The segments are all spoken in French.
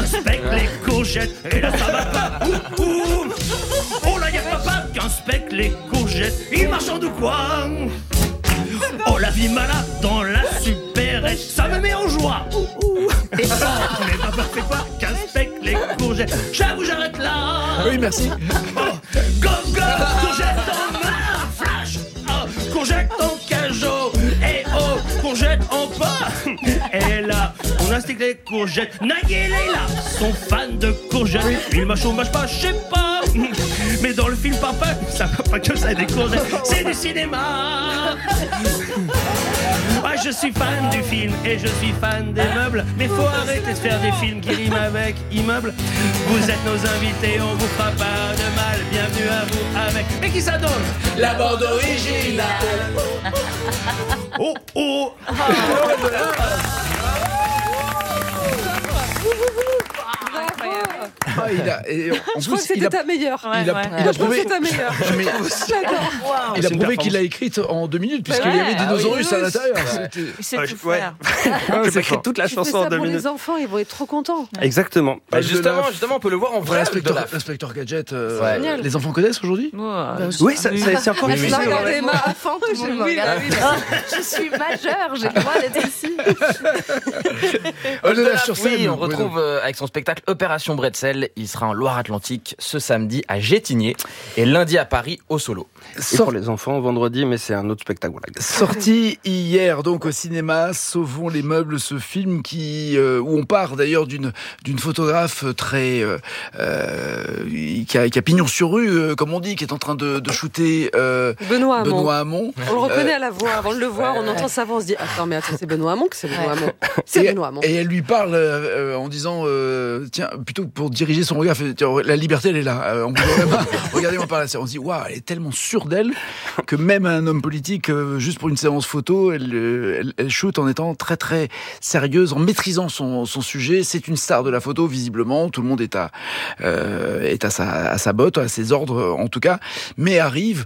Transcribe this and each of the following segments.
inspecte les courgettes. Et là, ça va pas. Oh là, y'a papa qui inspecte les courgettes. Il marchande ou quoi? Oh, la vie malade dans la supérette, ça me met en joie. Mais papa fait quoi? Qu'inspecte les courgettes. J'avoue, j'arrête là. Oui, merci. Oh, go, go, courgette en main, flash. Oh, courgette en cajot. Et oh, courgette en pas. Et là, on inspecte les courgettes. Nagui et Leila sont fans de courgettes. Ils mâchent ou mâchent pas, je sais pas. Mais dans le film Papa, ça va pas que ça des courgettes. C'est du cinéma. Ouais, je suis fan du film et je suis fan des meubles. Mais faut arrêter de faire des films qui riment avec immeuble. Vous êtes nos invités, on vous fera pas de mal. Bienvenue à vous avec. Mais qui ça donne? La bande originale. Oh oh. Je crois que c'était ta meilleure. Il a prouvé ta meilleure. Il a prouvé qu'il l'a écrite en 2 minutes, puisqu'il y avait des dinosaures à l'intérieur. C'est tout faire. J'ai écrit toute la chanson en 2 minutes. Les enfants, ils vont être trop contents. Exactement. Justement, on peut le voir en vrai. L'inspecteur Gadget. Les enfants connaissent aujourd'hui? Oui, c'est encore une Je regardais ma enfant, je suis majeure, j'ai le droit d'être ici. On retrouve avec son spectacle Opération Bretzel. Il sera en Loire-Atlantique ce samedi à Gétigné et lundi à Paris au Solo. Et pour les enfants vendredi, mais c'est un autre spectacle. Voilà. Sorti hier donc au cinéma, Sauvons les meubles, ce film où on part d'ailleurs d'une photographe très qui a pignon sur rue, comme on dit, qui est en train de shooter Benoît Hamon. Ouais. On le reconnaît à la voix. Avant de le voir, on entend sa voix, on se dit attends, c'est Benoît Hamon que c'est Benoît Hamon. C'est Benoît Hamon. Et elle lui parle en disant tiens, plutôt pour diriger son regard, la liberté elle est là. Regardez-moi par là. On se dit waouh, elle est tellement sûre d'elle que même un homme politique, juste pour une séance photo, elle shoot en étant très très sérieuse, en maîtrisant son sujet. C'est une star de la photo visiblement. Tout le monde est à sa botte, à ses ordres en tout cas. Mais arrive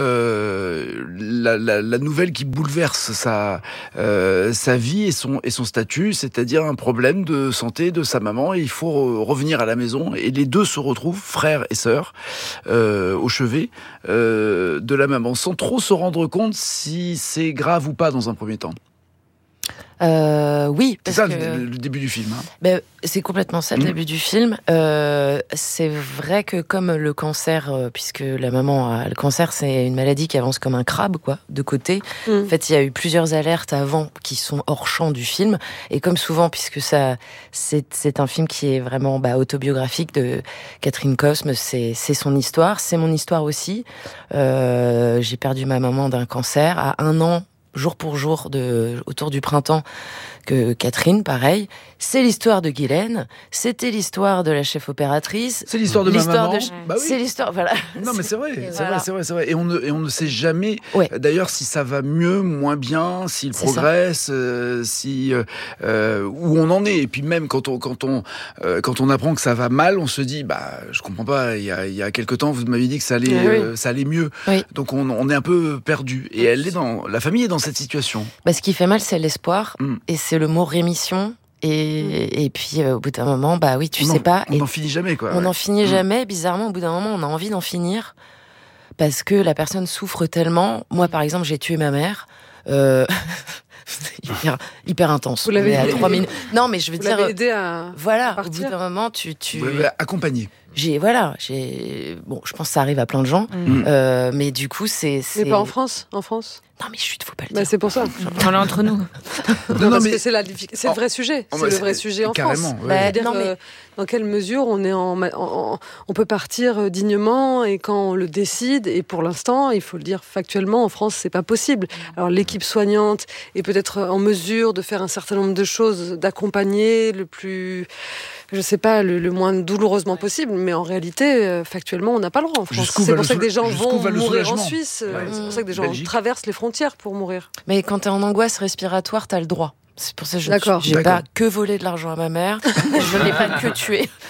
la nouvelle qui bouleverse sa vie et son statut, c'est-à-dire un problème de santé de sa maman. Et il faut revenir à la maison et les deux se retrouvent, frères et sœurs, au chevet de la maman, sans trop se rendre compte si c'est grave ou pas dans un premier temps. Oui, c'est ça le début du film. C'est complètement ça le début du film. C'est vrai que comme le cancer, puisque la maman a le cancer, c'est une maladie qui avance comme un crabe, quoi, de côté. En fait, il y a eu plusieurs alertes avant qui sont hors champ du film. Et comme souvent, puisque c'est un film qui est vraiment autobiographique de Catherine Cosme, c'est son histoire, c'est mon histoire aussi. J'ai perdu ma maman d'un cancer à 1 an. Jour pour jour, autour du printemps, que Catherine, pareil. C'est l'histoire de Guylaine, c'était l'histoire de la chef opératrice. C'est l'histoire de ma maman. Oui. C'est l'histoire, voilà. Non, mais c'est vrai. Et on ne sait jamais, d'ailleurs, si ça va mieux, moins bien, s'il progresse, où on en est. Et puis même quand on apprend que ça va mal, on se dit, je comprends pas, il y a quelque temps, vous m'aviez dit que ça allait mieux. Oui. Donc on est un peu perdu. Et la famille est dans cette situation. Ce qui fait mal, c'est l'espoir. Et c'est le mot rémission. Et puis au bout d'un moment, tu sais pas. On n'en finit jamais, quoi. On n'en finit jamais. Bizarrement, au bout d'un moment, on a envie d'en finir parce que la personne souffre tellement. Moi, par exemple, j'ai tué ma mère. hyper intense. Vous l'avez aidé à 3 minutes. Non, mais je veux dire. Aidé à voilà. partir. Au bout d'un moment, tu. Vous l'avez accompagné. Bon, je pense que ça arrive à plein de gens, mais du coup, c'est. Mais pas en France. En France. Non, mais chut, faut pas le dire. C'est pour ça. On est entre nous. Non, parce que c'est le vrai sujet. C'est le vrai sujet en carrément, France. Ouais. Dans quelle mesure on peut partir dignement et quand on le décide. Et pour l'instant, il faut le dire factuellement, en France, c'est pas possible. Alors l'équipe soignante est peut-être en mesure de faire un certain nombre de choses, d'accompagner le plus. Je sais pas, le moins douloureusement possible, mais en réalité, factuellement, on n'a pas le droit en France. C'est pour ça que des gens vont mourir en Suisse. C'est pour ça que des gens traversent les frontières pour mourir. Mais quand t'es en angoisse respiratoire, t'as le droit. C'est pour ça que j'ai pas que volé de l'argent à ma mère. Je l'ai pas que tué.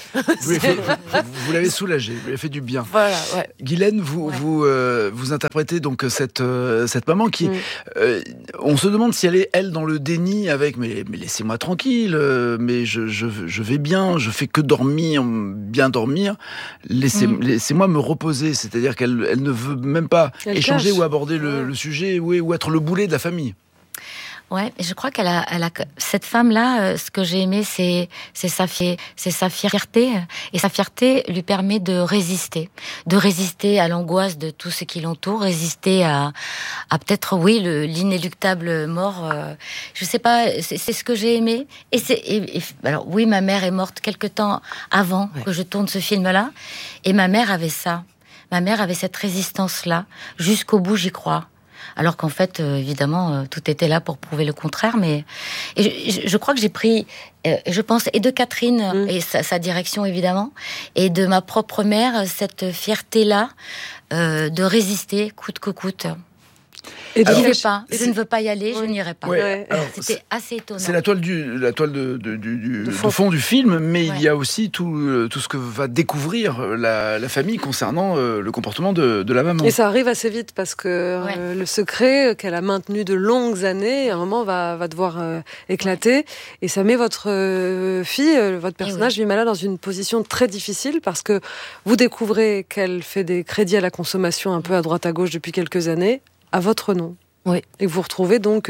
Vous l'avez soulagé, vous l'avez fait du bien. Voilà, ouais. Guylaine, vous interprétez donc cette maman qui... on se demande si elle est, elle, dans le déni avec « mais laissez-moi tranquille, mais je vais bien, je fais que dormir, bien dormir, laissez-moi me reposer ». C'est-à-dire qu'elle ne veut même pas échanger ou aborder le sujet ou être le boulet de la famille. Ouais, je crois qu'elle a cette femme-là, ce que j'ai aimé, c'est sa fierté. Et sa fierté lui permet de résister à l'angoisse de tout ce qui l'entoure, résister à peut-être, oui, l'inéluctable mort. Je sais pas, c'est ce que j'ai aimé. Alors oui, ma mère est morte quelque temps avant que je tourne ce film-là. Et ma mère avait ça. Ma mère avait cette résistance-là. Jusqu'au bout, j'y crois. Alors qu'en fait, évidemment, tout était là pour prouver le contraire. Mais je crois que j'ai pris, je pense, et de Catherine et sa direction, évidemment, et de ma propre mère, cette fierté-là de résister coûte que coûte. Et je ne veux pas y aller, je n'irai pas. Ouais. Alors, c'était assez étonnant. C'est la toile de fond du film, mais il y a aussi tout ce que va découvrir la famille concernant le comportement de la maman. Et ça arrive assez vite parce que le secret qu'elle a maintenu de longues années, à un moment va devoir éclater. Et ça met votre fille, votre personnage, Vimala, dans une position très difficile parce que vous découvrez qu'elle fait des crédits à la consommation un peu à droite à gauche depuis quelques années, à votre nom. Oui. Et vous vous retrouvez donc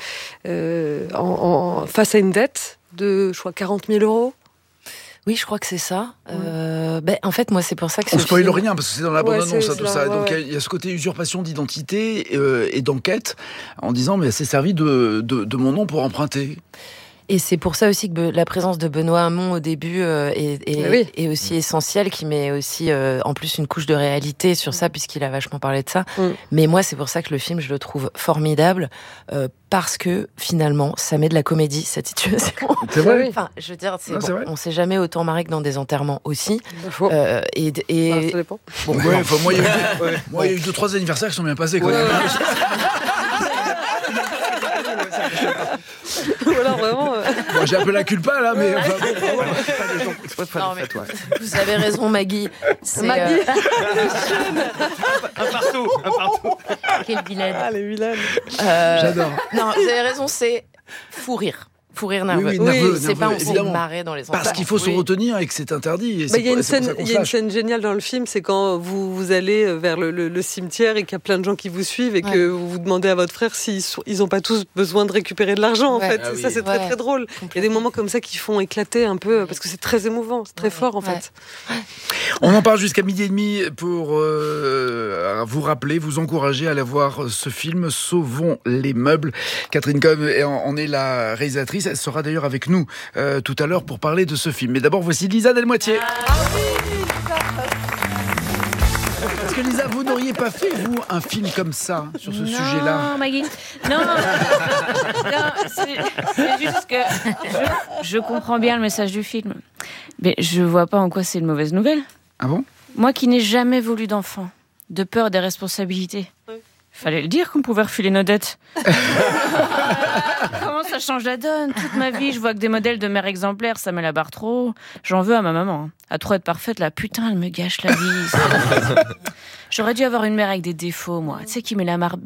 face à une dette de, je crois, 40 000 €. Oui, je crois que c'est ça. En fait, moi, c'est pour ça que... On ne spoil rien, parce que c'est dans la bande-annonce, tout ça. Ouais, donc, il y a ce côté usurpation d'identité et d'enquête, en disant, mais c'est servi de mon nom pour emprunter. Et c'est pour ça aussi que la présence de Benoît Hamon au début est aussi essentielle, qui met aussi en plus une couche de réalité sur ça, puisqu'il a vachement parlé de ça. Mais moi, c'est pour ça que le film, je le trouve formidable, parce que finalement, ça met de la comédie, cette situation. C'est vrai. Enfin, je veux dire, c'est vrai. On s'est jamais autant marré que dans des enterrements aussi. Ça dépend. Bon, moi, il y a eu 2-3 anniversaires qui sont bien passés, quand même. Voilà, vraiment. Moi, j'ai un peu la culpa, là, mais... Non, mais vous avez raison, Maggie. Maggie Un partout. Quelle vilaine. Ah, les vilaines. J'adore. Non, vous avez raison, c'est fou rire. Fou rire nerveux. Oui, c'est pas on s'est évidemment. marré dans les enterrements. Parce qu'il faut se retenir et que c'est interdit. Il y a une scène géniale dans le film, c'est quand vous allez vers le cimetière et qu'il y a plein de gens qui vous suivent et que vous demandez à votre frère s'ils n'ont pas tous besoin de récupérer de l'argent, en fait. Ça, c'est très, très drôle. Il y a des moments comme ça qui font éclater un peu, parce que c'est très émouvant, c'est très fort, en fait. On en parle jusqu'à 12h30 pour vous rappeler, vous encourager à aller voir ce film, Sauvons les meubles. Catherine Cohen en est la réalisatrice. Elle sera d'ailleurs avec nous tout à l'heure pour parler de ce film. Mais d'abord, voici Lisa Delmoitier. Est-ce que Lisa, vous n'auriez pas fait, vous, un film comme ça, sur ce sujet-là ? Non, Maggie. Non, c'est juste que je comprends bien le message du film. Mais je vois pas en quoi c'est une mauvaise nouvelle. Ah bon ? Moi qui n'ai jamais voulu d'enfant, de peur des responsabilités. Fallait le dire qu'on pouvait refiler nos dettes. Comment ça change la donne ? Toute ma vie, je vois que des modèles de mère exemplaires, ça met la barre trop haut. J'en veux à ma maman. À trop être parfaite, là, putain, elle me gâche la vie. J'aurais dû avoir une mère avec des défauts, moi. Tu sais, qui met la barre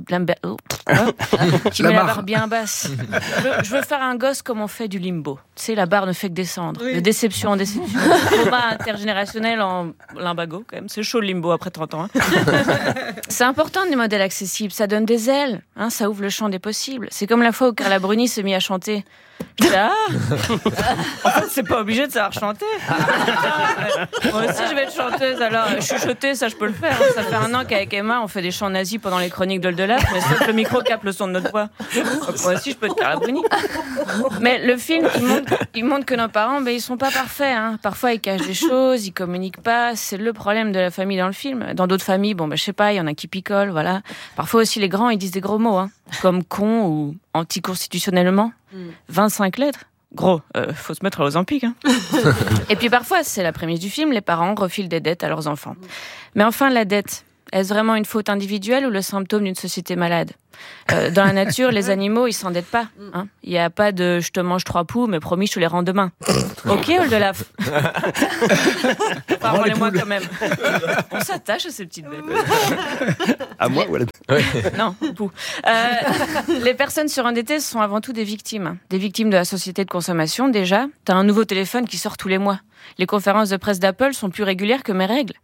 bien basse. Je veux faire un gosse comme on fait du limbo. Tu sais, la barre ne fait que descendre. De déception en déception. Trauma intergénérationnel en limbago, quand même. C'est chaud le limbo après 30 ans. Hein. C'est important des modèles accessibles. Ça donne des ailes. Hein, ça ouvre le champ des possibles. C'est comme la fois où Carla Bruni s'est mise à chanter. Je dis, en fait, c'est pas obligé de savoir chanter. Moi aussi, je vais être chanteuse. Alors, chuchoter, ça, je peux le faire. Ça fait 1 an qu'avec Emma, on fait des chants nazis pendant les chroniques d'Oldelaf, mais sauf que le micro capte le son de notre voix. Moi aussi, je peux être Carla Bruni. Mais le film, il montre que nos parents, ils sont pas parfaits. Hein. Parfois, ils cachent des choses, ils communiquent pas. C'est le problème de la famille dans le film. Dans d'autres familles, je sais pas, il y en a qui picolent, voilà. Parfois aussi, les grands, ils disent des gros mots, hein, comme con ou anticonstitutionnellement. 25 lettres. Gros, faut se mettre à Ozempic. Hein. Et puis parfois, c'est la prémisse du film, les parents refilent des dettes à leurs enfants. Mais enfin, la dette, Est-ce vraiment une faute individuelle ou le symptôme d'une société malade ? Dans la nature, les animaux, ils s'endettent pas. Hein. Il n'y a pas de « je te mange 3 poux, mais promis, je te les rends demain ». Ok, Oldelaf. Parlez-moi quand même. On s'attache à ces petites bêtes. À moi ou à la... Non, poux. Les personnes surendettées sont avant tout des victimes. Des victimes de la société de consommation, déjà. T'as un nouveau téléphone qui sort tous les mois. Les conférences de presse d'Apple sont plus régulières que mes règles.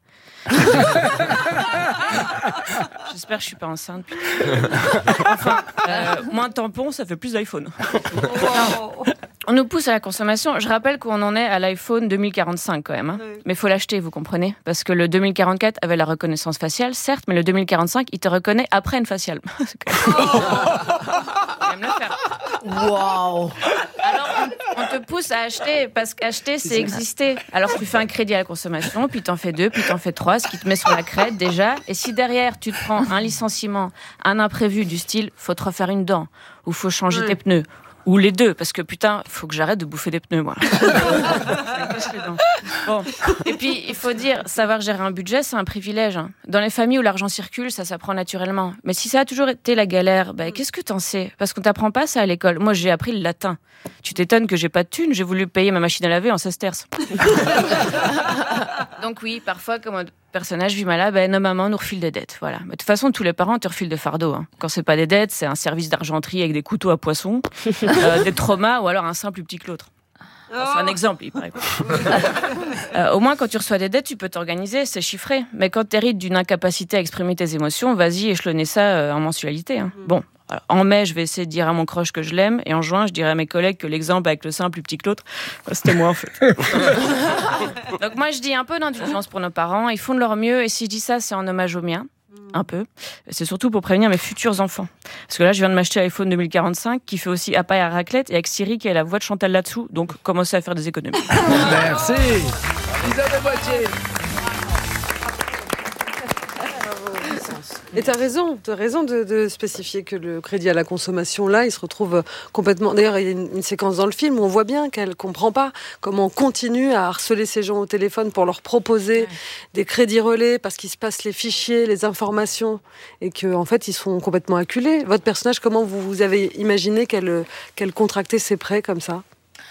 J'espère que je suis pas enceinte. Enfin, moins de tampons, ça fait plus d'iPhone. On nous pousse à la consommation. Je rappelle qu'on en est à l'iPhone 2045 quand même. Hein. Oui. Mais il faut l'acheter, vous comprenez ? Parce que le 2044 avait la reconnaissance faciale, certes, mais le 2045, il te reconnaît après une faciale. Quand même le faire. Waouh ! Alors, on te pousse à acheter, parce qu'acheter, c'est exister. Alors, tu fais un crédit à la consommation, puis t'en fais 2, puis t'en fais 3, ce qui te met sur la crête déjà. Et si derrière, tu te prends un licenciement, un imprévu du style, faut te refaire une dent, ou faut changer tes pneus, ou les deux, parce que putain, faut que j'arrête de bouffer des pneus, moi. Bon. Et puis, il faut dire, savoir gérer un budget, c'est un privilège. Hein. Dans les familles où l'argent circule, ça s'apprend naturellement. Mais si ça a toujours été la galère, qu'est-ce que t'en sais ? Parce qu'on t'apprend pas ça à l'école. Moi, j'ai appris le latin. Tu t'étonnes que j'ai pas de thunes, j'ai voulu payer ma machine à laver en sesterces. Donc oui, parfois, comme un personnage vit malade, nos mamans nous refilent des dettes. Voilà. Mais de toute façon, tous les parents te refilent des fardeaux. Hein. Quand c'est pas des dettes, c'est un service d'argenterie avec des couteaux à poisson, des traumas ou alors un simple petit que l'autre. Enfin, c'est un exemple, il paraît. Au moins, quand tu reçois des dettes, tu peux t'organiser, c'est chiffré. Mais quand tu hérites d'une incapacité à exprimer tes émotions, vas-y échelonner ça en mensualité. Hein. Bon, alors, en mai, je vais essayer de dire à mon crush que je l'aime, et en juin, je dirai à mes collègues que l'exemple avec le sein plus petit que l'autre, c'était moi en fait. Donc moi, je dis un peu d'indulgence pour nos parents, ils font de leur mieux, et si je dis ça, c'est en hommage aux miens. Un peu. C'est surtout pour prévenir mes futurs enfants. Parce que là, je viens de m'acheter l'iPhone 2045 qui fait aussi à paille à raclette et avec Siri qui a la voix de Chantal là-dessous. Donc, commencez à faire des économies. Merci. Lisa Desboîtiers. Et t'as raison de spécifier que le crédit à la consommation, là, il se retrouve complètement... D'ailleurs, il y a une séquence dans le film où on voit bien qu'elle comprend pas comment on continue à harceler ces gens au téléphone pour leur proposer des crédits relais parce qu'ils se passent les fichiers, les informations, et qu'en fait, ils sont complètement acculés. Votre personnage, comment vous avez imaginé qu'elle contractait ses prêts comme ça ?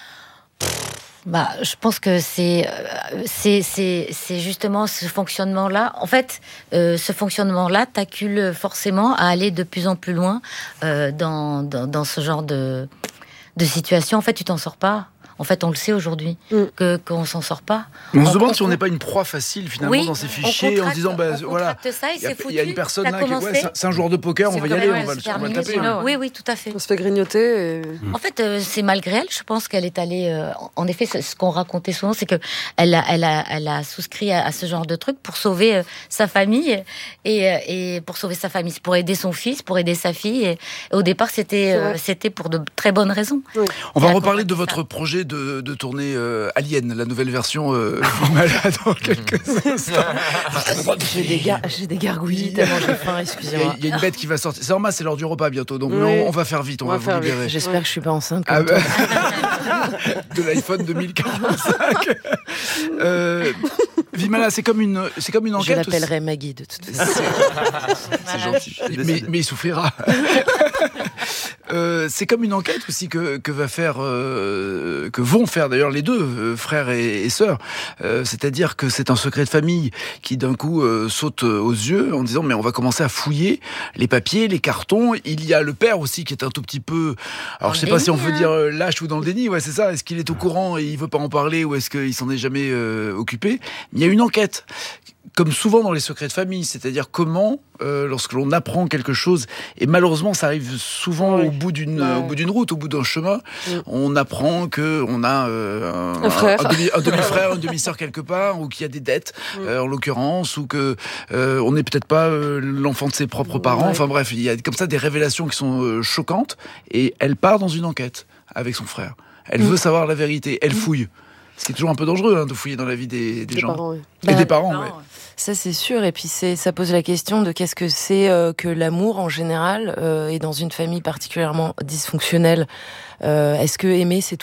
Je pense que c'est justement ce fonctionnement-là. En fait, ce fonctionnement-là t'accule forcément à aller de plus en plus loin dans ce genre de situation. En fait, tu t'en sors pas. En fait, on le sait aujourd'hui, qu'on s'en sort pas. On se demande si on n'est pas une proie facile, finalement, dans ces fichiers, en se disant, voilà, il y a une personne là qui c'est un joueur de poker, on va y aller, on va le taper. Oui, tout à fait. On se fait grignoter. Et... En fait, c'est malgré elle, je pense qu'elle est allée... en effet, ce qu'on racontait souvent, c'est qu'elle a souscrit à ce genre de truc pour sauver sa famille, et pour sauver sa famille, pour aider son fils, pour aider sa fille. Et au départ, c'était pour de très bonnes raisons. Oui. On va reparler de votre projet de tourner Alien, la nouvelle version malade dans quelques instants. J'ai des gargouilles tellement j'ai faim, excusez-moi. Il y a une bête qui va sortir. C'est normal, c'est l'heure du repas bientôt, donc on va faire vite, on va vous libérer. J'espère que je suis pas enceinte comme toi. De l'iPhone 2045. Vimala, c'est comme une enquête. Je l'appellerai Maggie de toute façon. C'est gentil. Mais il souffrira. C'est comme une enquête aussi que vont faire d'ailleurs les deux, frères et sœurs. C'est-à-dire que c'est un secret de famille qui d'un coup saute aux yeux en disant mais on va commencer à fouiller les papiers, les cartons. Il y a le père aussi qui est un tout petit peu, alors je sais pas si on veut dire lâche ou dans le déni. Ouais, c'est ça. Est-ce qu'il est au courant et il veut pas en parler ou est-ce qu'il s'en est jamais occupé? Il y a une enquête. Comme souvent dans les secrets de famille, c'est-à-dire comment, lorsque l'on apprend quelque chose, et malheureusement ça arrive souvent au bout d'une route, au bout d'un chemin, on apprend qu'on a un demi-frère, une demi-sœur quelque part, ou qu'il y a des dettes, en l'occurrence, ou que on n'est peut-être pas l'enfant de ses propres parents. Enfin bref, il y a comme ça des révélations qui sont choquantes, et elle part dans une enquête avec son frère. Elle veut savoir la vérité, elle fouille. C'est toujours un peu dangereux de fouiller dans la vie des gens. Parents, et des parents, Ça, c'est sûr. Et puis, ça pose la question de qu'est-ce que c'est que l'amour en général, et dans une famille particulièrement dysfonctionnelle. Est-ce que aimer, c'est tout dire ?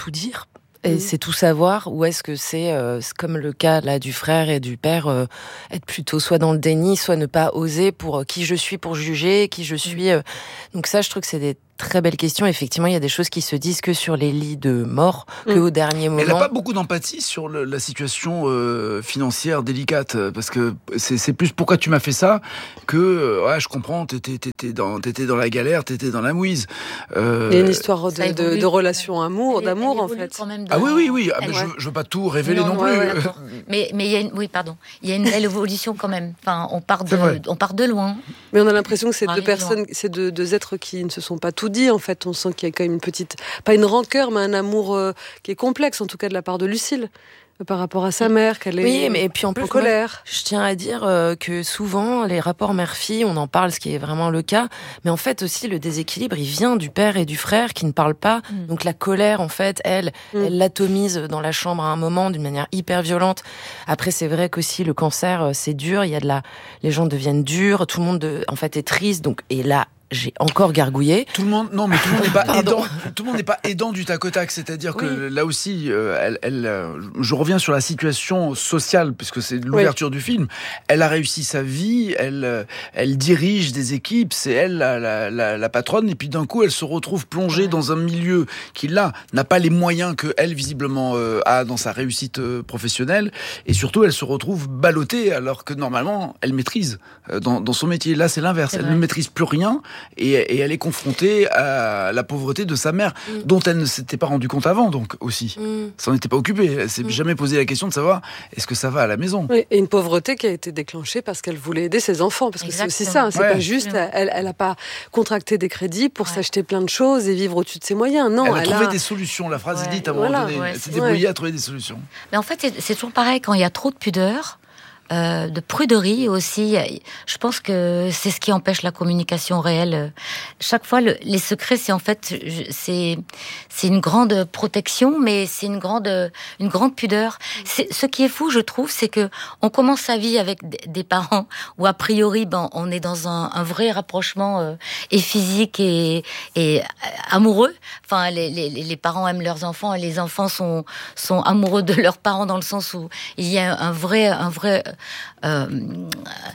Et c'est tout savoir, ou est-ce que c'est comme le cas là du frère et du père, être plutôt soit dans le déni, soit ne pas oser pour qui je suis pour juger, qui je suis. Donc ça, je trouve que c'est des très belle question. Effectivement, il y a des choses qui se disent que sur les lits de mort, que au dernier moment. Elle n'a pas beaucoup d'empathie sur la situation financière délicate, parce que c'est plus pourquoi tu m'as fait ça que je comprends, t'étais dans la galère, t'étais dans la mouise. Il y a une histoire de relation d'amour en fait. Ah oui. Mais je veux pas tout révéler non plus. Mais il y a il y a une belle évolution quand même. Enfin, on part de loin. Mais on a l'impression que c'est deux personnes, c'est deux êtres qui ne se sont pas tout dit en fait. On sent qu'il y a quand même une petite, pas une rancœur, mais un amour qui est complexe, en tout cas de la part de Lucille, par rapport à sa mère, qu'elle est mais et puis en plus, colère. Je tiens à dire que souvent, les rapports mère-fille, on en parle, ce qui est vraiment le cas, mais en fait aussi, le déséquilibre, il vient du père et du frère qui ne parlent pas. Donc la colère, en fait, elle l'atomise dans la chambre à un moment d'une manière hyper violente. Après, c'est vrai qu'aussi, le cancer, c'est dur, les gens deviennent durs, tout le monde, en fait, est triste, donc, et là, j'ai encore gargouillé. Tout le monde n'est pas aidant. Tout le monde n'est pas aidant du tac au tac. C'est-à-dire que là aussi, je reviens sur la situation sociale, puisque c'est l'ouverture du film. Elle a réussi sa vie. Elle dirige des équipes. C'est elle la patronne. Et puis d'un coup, elle se retrouve plongée dans un milieu qui là n'a pas les moyens que elle visiblement a dans sa réussite professionnelle. Et surtout, elle se retrouve ballottée alors que normalement, elle maîtrise dans son métier. Là, c'est l'inverse. Elle ne maîtrise plus rien. Et elle est confrontée à la pauvreté de sa mère, dont elle ne s'était pas rendue compte avant, donc aussi. S'en était pas occupée. Elle s'est jamais posé la question de savoir est-ce que ça va à la maison. Oui, et une pauvreté qui a été déclenchée parce qu'elle voulait aider ses enfants, parce que c'est aussi ça. C'est pas juste, elle n'a pas contracté des crédits pour s'acheter plein de choses et vivre au-dessus de ses moyens. Non, elle a trouvé des solutions. La phrase est dite à un moment donné. Elle s'est débrouillée à trouver des solutions. Mais en fait, c'est toujours pareil quand il y a trop de pudeur. De pruderie aussi. Je pense que c'est ce qui empêche la communication réelle. Chaque fois, les secrets, c'est en fait, c'est une grande protection, mais c'est une grande pudeur. Ce qui est fou, je trouve, c'est que on commence sa vie avec des parents où a priori, on est dans un vrai rapprochement et physique et amoureux. Enfin, les parents aiment leurs enfants et les enfants sont amoureux de leurs parents dans le sens où il y a une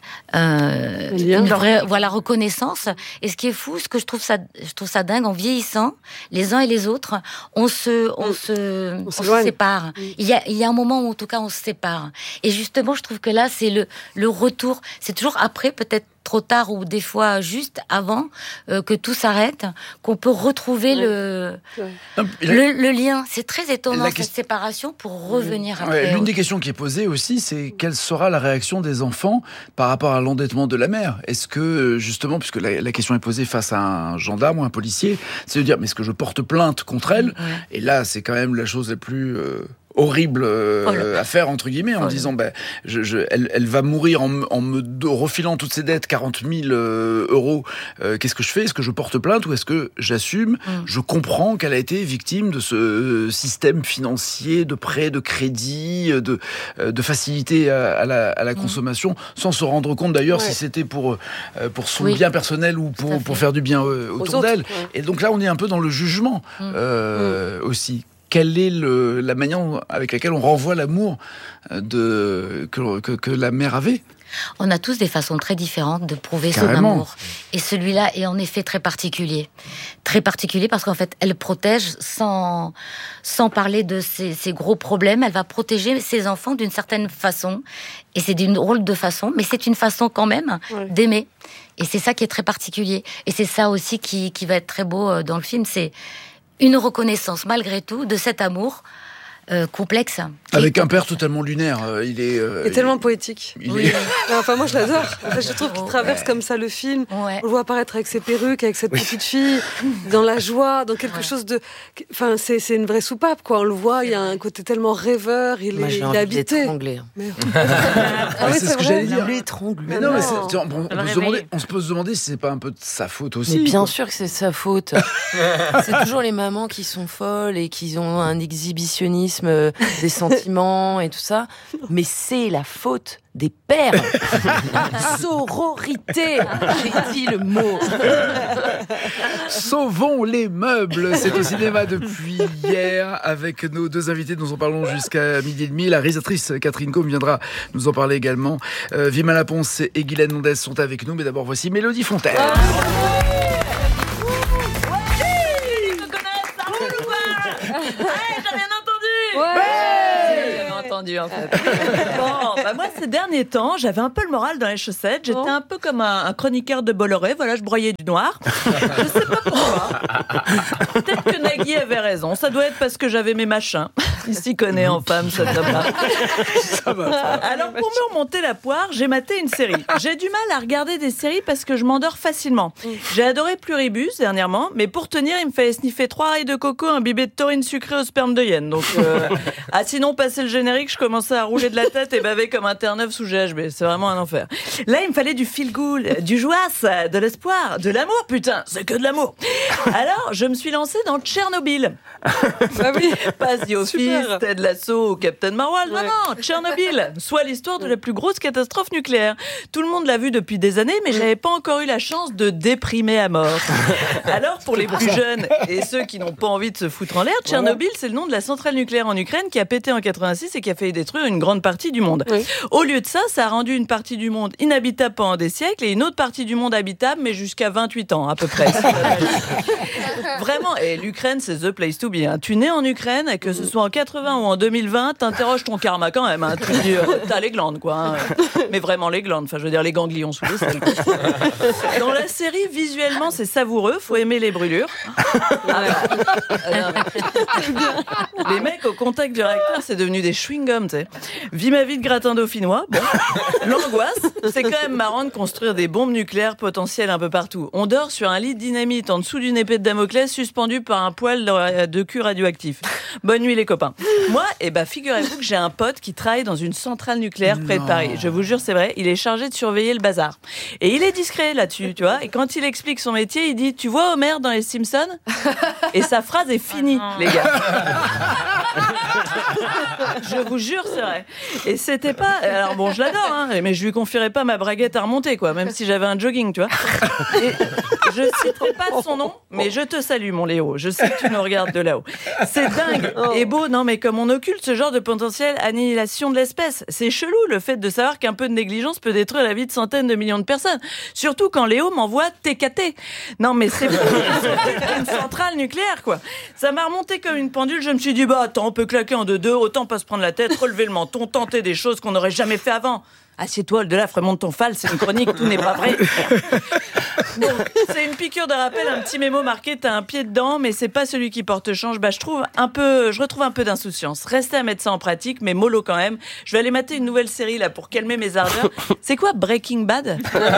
vraie reconnaissance. Et ce qui est fou, ce que je trouve ça dingue, en vieillissant, les uns et les autres, on se sépare. Il y a un moment où en tout cas on se sépare. Et justement, je trouve que là c'est le retour. C'est toujours après, peut-être trop tard ou des fois juste avant que tout s'arrête, qu'on peut retrouver le lien. C'est très étonnant cette séparation pour revenir après. L'une des questions qui est posée aussi, c'est quelle sera la réaction des enfants par rapport à l'endettement de la mère. Est-ce que justement, puisque la question est posée face à un gendarme ou un policier, c'est de dire mais est-ce que je porte plainte contre elle? Et là, c'est quand même la chose la plus horrible à faire entre guillemets en disant elle va mourir en me refilant toutes ses dettes, 40 000 euros. Qu'est-ce que je fais? Est-ce que je porte plainte ou est-ce que j'assume? Je comprends qu'elle a été victime de ce système financier de prêt, de crédit, de facilité à la consommation, sans se rendre compte d'ailleurs si c'était pour son bien personnel ou pour faire du bien autour d'elle. Et donc là on est un peu dans le jugement aussi. Quelle est la manière avec laquelle on renvoie l'amour que la mère avait? On a tous des façons très différentes de prouver son amour. Et celui-là est en effet très particulier. Très particulier parce qu'en fait, elle protège sans parler de ses gros problèmes. Elle va protéger ses enfants d'une certaine façon. Et c'est d'une drôle de façon, mais c'est une façon quand même d'aimer. Et c'est ça qui est très particulier. Et c'est ça aussi qui va être très beau dans le film. C'est une reconnaissance, malgré tout, de cet amour complexe. Avec un père totalement lunaire. Il est tellement poétique. Enfin, moi, je l'adore. Je trouve qu'il traverse comme ça le film. On le voit apparaître avec ses perruques, avec cette petite fille, dans la joie, dans quelque chose de... Enfin, c'est une vraie soupape, quoi. On le voit, il y a un côté tellement rêveur, il est habité. C'est ce que j'allais dire. L'étrangler. Mais non, mais on se peut se demander si c'est pas un peu de sa faute aussi. Mais bien sûr que c'est de sa faute. C'est toujours les mamans qui sont folles et qui ont un exhibitionnisme romantisme des sentiments et tout ça, mais c'est la faute des pères. Sororité, j'ai dit le mot. Sauvons les meubles, c'est au cinéma depuis hier avec nos deux invités dont nous en parlons jusqu'à 12h30. La réalisatrice Catherine Combe viendra nous en parler également. Vima Laponce et Guylaine Mondès sont avec nous, mais d'abord voici Mélodie Fontaine. En fait. Bon, moi ces derniers temps, j'avais un peu le moral dans les chaussettes. J'étais un peu comme un chroniqueur de Bolloré. Voilà, je broyais du noir. Je sais pas pourquoi. Peut-être que Nagui avait raison. Ça doit être parce que j'avais mes machins. Il s'y connaît en femme, ça va. Alors pour me remonter la poire, j'ai maté une série. J'ai du mal à regarder des séries parce que je m'endors facilement. J'ai adoré Pluribus dernièrement, mais pour tenir, il me fallait sniffer 3 rails de coco, imbibé de taurine sucrée au sperme de hyène. Donc, sinon, passer le générique, je commençais à rouler de la tête et baver comme un Terre-Neuve sous GHB. C'est vraiment un enfer. Là, il me fallait du feel-good, du joasse, de l'espoir, de l'amour, putain, c'est que de l'amour. Alors, je me suis lancée dans Tchernobyl. Ah oui. Pas The Office, Ted Lasso ou Captain Marvel. Non, non, Tchernobyl. Soit l'histoire de la plus grosse catastrophe nucléaire. Tout le monde l'a vu depuis des années, mais j'avais pas encore eu la chance de déprimer à mort. Alors, pour les plus jeunes et ceux qui n'ont pas envie de se foutre en l'air, Tchernobyl, c'est le nom de la centrale nucléaire en Ukraine qui a pété en 86 et qui a fait détruire une grande partie du monde. Oui. Au lieu de ça, ça a rendu une partie du monde inhabitable pendant des siècles et une autre partie du monde habitable, mais jusqu'à 28 ans à peu près. Vraiment, et l'Ukraine, c'est the place to be. Hein. Tu nais en Ukraine, que ce soit en 80 ou en 2020, t'interroges ton karma quand même. Hein. Tu dis, t'as les glandes, quoi. Hein. Mais vraiment les glandes, enfin je veux dire les ganglions sous les selles. Dans la série, visuellement, c'est savoureux, faut aimer les brûlures. Les mecs au contact du réacteur, c'est devenu des chewing-gums, tu sais. Vis ma vie de gratin dauphinois. Bon. L'angoisse, c'est quand même marrant de construire des bombes nucléaires potentielles un peu partout. On dort sur un lit de dynamite en dessous d'une épée de Damoclès suspendue par un poil de cul radioactif. Bonne nuit les copains. Moi, figurez-vous que j'ai un pote qui travaille dans une centrale nucléaire près de Paris. Je vous jure, c'est vrai. Il est chargé de surveiller le bazar. Et il est discret là-dessus, tu vois. Et quand il explique son métier, il dit, tu vois Homer dans les Simpsons? Et sa phrase est finie, les gars. Je vous jure, c'est vrai. Et c'était pas... Alors bon, je l'adore, hein, mais je lui confierais pas ma braguette à remonter, quoi, même si j'avais un jogging, tu vois. Et je citerai pas son nom, mais je te salue, mon Léo. Je sais que tu nous regardes de là-haut. C'est dingue et beau, non, mais comme on occulte ce genre de potentielle annihilation de l'espèce. C'est chelou, le fait de savoir qu'un peu de négligence peut détruire la vie de centaines de millions de personnes. Surtout quand Léo m'envoie TKT. Non, mais c'est une centrale nucléaire, quoi. Ça m'a remonté comme une pendule. Je me suis dit, bah, attends, on peut claquer en deux, autant pas se prendre la tête, relever le menton, tenter des choses qu'on n'aurait jamais fait avant. Assieds-toi, de là, remonte ton fal, c'est une chronique, tout n'est pas vrai. Bon, c'est une piqûre de rappel, un petit mémo marqué, t'as un pied dedans, mais c'est pas celui qui porte change. Bah, je retrouve un peu d'insouciance. Restez à mettre ça en pratique, mais mollo quand même. Je vais aller mater une nouvelle série, là, pour calmer mes ardeurs. C'est quoi, Breaking Bad?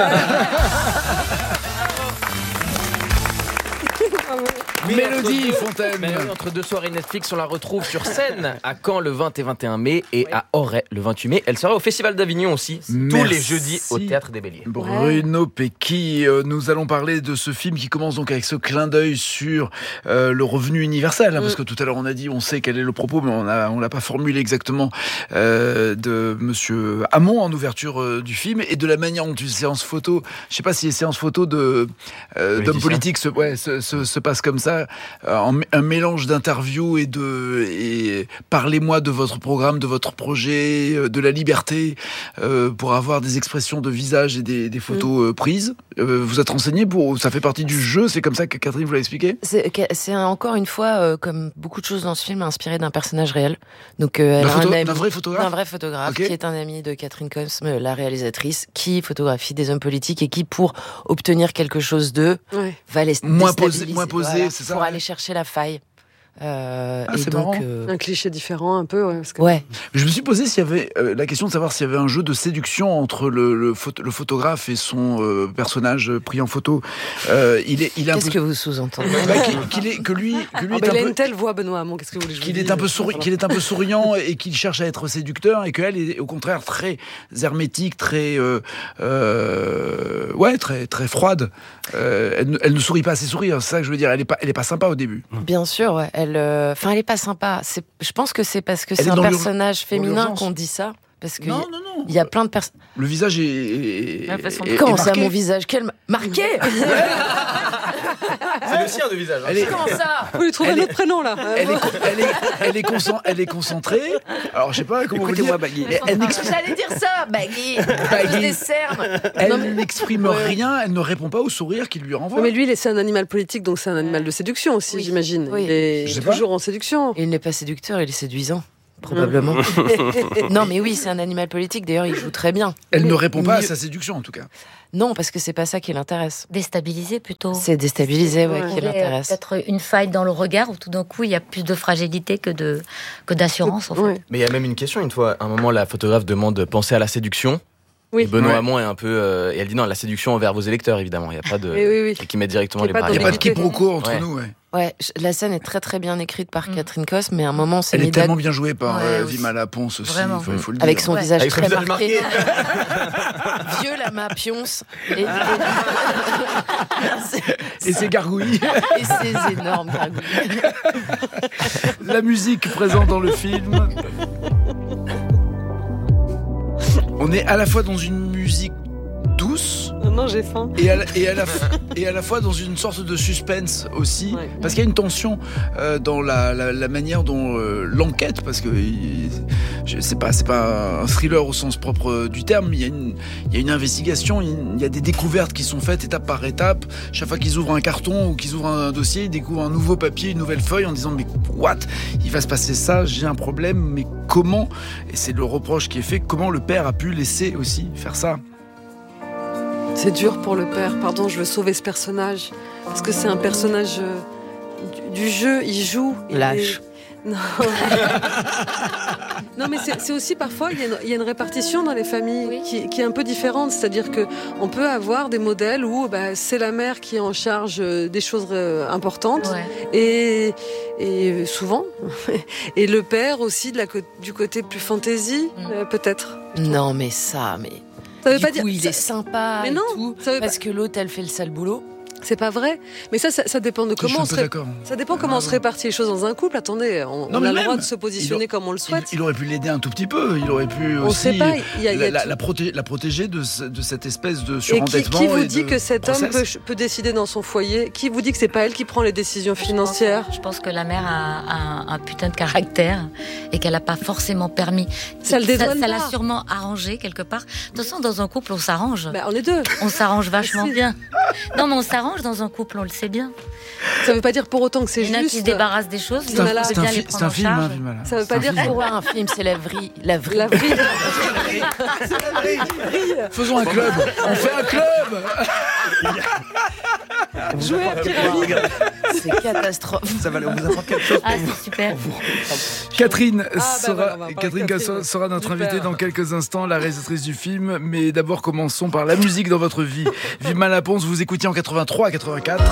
Mélodie Fontaine. Mais oui, entre deux soirées Netflix, on la retrouve sur scène à Caen le 20 et 21 mai et à Auray le 28 mai. Elle sera au Festival d'Avignon aussi, tous les jeudis au Théâtre des Béliers. Bruno Pecky, nous allons parler de ce film qui commence donc avec ce clin d'œil sur le revenu universel, hein, parce que tout à l'heure on a dit, on sait quel est le propos, mais on l'a pas formulé exactement, de Monsieur Hamon en ouverture du film, et de la manière dont une séance photo, je sais pas si les séances photos d'hommes politiques se passent comme ça. Un mélange d'interviews et parlez-moi de votre programme, de votre projet, de la liberté, pour avoir des expressions de visage et des photos prises. Vous êtes renseigné ça fait partie du jeu, c'est comme ça que Catherine vous l'a expliqué? C'est encore une fois, comme beaucoup de choses dans ce film, inspiré d'un personnage réel. Donc, d'un vrai photographe? D'un vrai photographe, okay. Qui est un ami de Catherine Combs, la réalisatrice, qui photographie des hommes politiques et qui, pour obtenir quelque chose d'eux, va les moins posé, voilà, c'est ça, pour aller chercher la faille. C'est donc un cliché différent un peu, parce que... Je me suis posé s'il y avait la question de savoir s'il y avait un jeu de séduction entre le photographe et son personnage pris en photo. Qu'est-ce que vous sous-entendez? Il a une telle voix, Benoît Hamon. Qu'est-ce que vous voulez qu'il est un peu souriant et qu'il cherche à être séducteur, et qu'elle est au contraire très hermétique, très très froide. Elle ne sourit pas à ses sourires. C'est ça que je veux dire. Elle est pas sympa au début. Bien sûr, ouais. elle est pas sympa. Je pense que c'est parce que Elle c'est est un dans personnage féminin l'urgence. qu'on dit ça. Parce que Non. il y a plein de personnes. Le visage est Comment ça, marqué. mon visage? Quel marqué? C'est le sien de visage. Elle est- Comment ça? Vous lui trouvez un autre prénom là. Elle est concentrée. Alors je sais pas comment vous dire. Écoutez-moi, Baggy. J'allais dire ça, Baggy. Baggy. Des cernes. Elle n'exprime rien. Elle ne répond pas au sourire qu'il lui renvoie. Mais lui, c'est un animal politique, donc c'est un animal de séduction aussi, Oui. j'imagine. Oui. Il est Je sais pas. toujours en séduction. Il n'est pas séducteur, il est séduisant. Probablement. Non, mais oui, c'est un animal politique. D'ailleurs, il joue très bien. Elle ne répond pas à Mieux- sa séduction en tout cas. Non, parce que c'est pas ça qui l'intéresse. Déstabilisé plutôt. C'est déstabilisé, ouais, qui Il y a l'intéresse. peut-être une faille dans le regard où tout d'un coup il y a plus de fragilité que d'assurance en fait. Ouais. Mais il y a même une question, une fois, à un moment, la photographe demande de penser à la séduction. Oui. Et Benoît Ouais. Hamon est un peu. Et elle dit non, la séduction envers vos électeurs, évidemment. Il n'y a pas de. Oui. Et qui met directement Il y a les pas bras. Il n'y a pas de Ambiguïté. quiproquo entre Ouais. nous. Ouais. Ouais, la scène est très très bien écrite par Catherine Cos, mais à un moment, c'est Elle est mis tellement bien jouée par Ouais, Vimala Ponce aussi. Vraiment. Il faut le dire. avec son Ouais. visage Avec son très visage marqué. Vieux lama pionce. Et ses gargouilles. Et ses énormes gargouilles. La musique présente dans le film. On est à la fois dans une musique douce Non, j'ai faim. et à la fois dans une sorte de suspense aussi, Ouais. parce qu'il y a une tension dans la manière dont l'enquête, parce que c'est pas un thriller au sens propre du terme, mais il y a une investigation, il y a des découvertes qui sont faites étape par étape. Chaque fois qu'ils ouvrent un carton ou qu'ils ouvrent un dossier, ils découvrent un nouveau papier, une nouvelle feuille en disant mais what, il va se passer ça, j'ai un problème, mais comment? Et c'est le reproche qui est fait, comment le père a pu laisser aussi faire ça? C'est dur pour le père. Pardon, je veux sauver ce personnage. Parce que c'est un personnage du jeu. Il joue. Lâche. Non. Non, mais c'est aussi parfois, il y a une répartition dans les familles qui est un peu différente. C'est-à-dire qu'on peut avoir des modèles où c'est la mère qui est en charge des choses importantes. Ouais. Et souvent. Et le père aussi du côté plus fantaisie, peut-être. Non, mais ça, mais. Ça veut Du pas coup, dire. il est sympa Mais et non, tout, ça veut parce que l'autre, elle fait le sale boulot. C'est pas vrai. Mais ça dépend de Je suis comment un on peu se d'accord. Ça dépend comment on se répartit les choses dans un couple. Attendez, on Non, mais a le même, droit de se positionner comme on le souhaite. Il aurait pu l'aider un tout petit peu. Il aurait pu On aussi sait pas. Il y a la protéger de cette espèce de Et surendettement. qui vous et dit de que cet homme grossesse. peut décider dans son foyer? Qui vous dit que c'est pas elle qui prend les décisions financières? Je pense que la mère a un putain de caractère et qu'elle n'a pas forcément permis. Ça le dédouane Ça l'a pas. sûrement arrangé quelque part. De toute façon, dans un couple, on s'arrange. On est deux. On s'arrange vachement Aussi. bien. Non, mais on s'arrange dans un couple, on le sait bien. Ça veut pas dire pour autant que c'est Il y en a qui se juste. débarrassent des choses, C'est un, l'autre c'est veut un bien fi- les c'est prendre un en film, charge. hein, Vimala. Ça veut C'est pas un dire film. C'est pas un film, c'est la vrille. La vrille. Faisons un club. On fait un club. Jouer à pyramide. C'est catastrophe. Ça va, on vous apporte quelque chose. Ah, c'est super. Catherine voilà, on va parler de Catherine Catherine. sera notre Super. invitée dans quelques instants, la réalisatrice du film. Mais d'abord, commençons par la musique dans votre vie. Vimala Ponce, vous écoutiez en 83 à 84.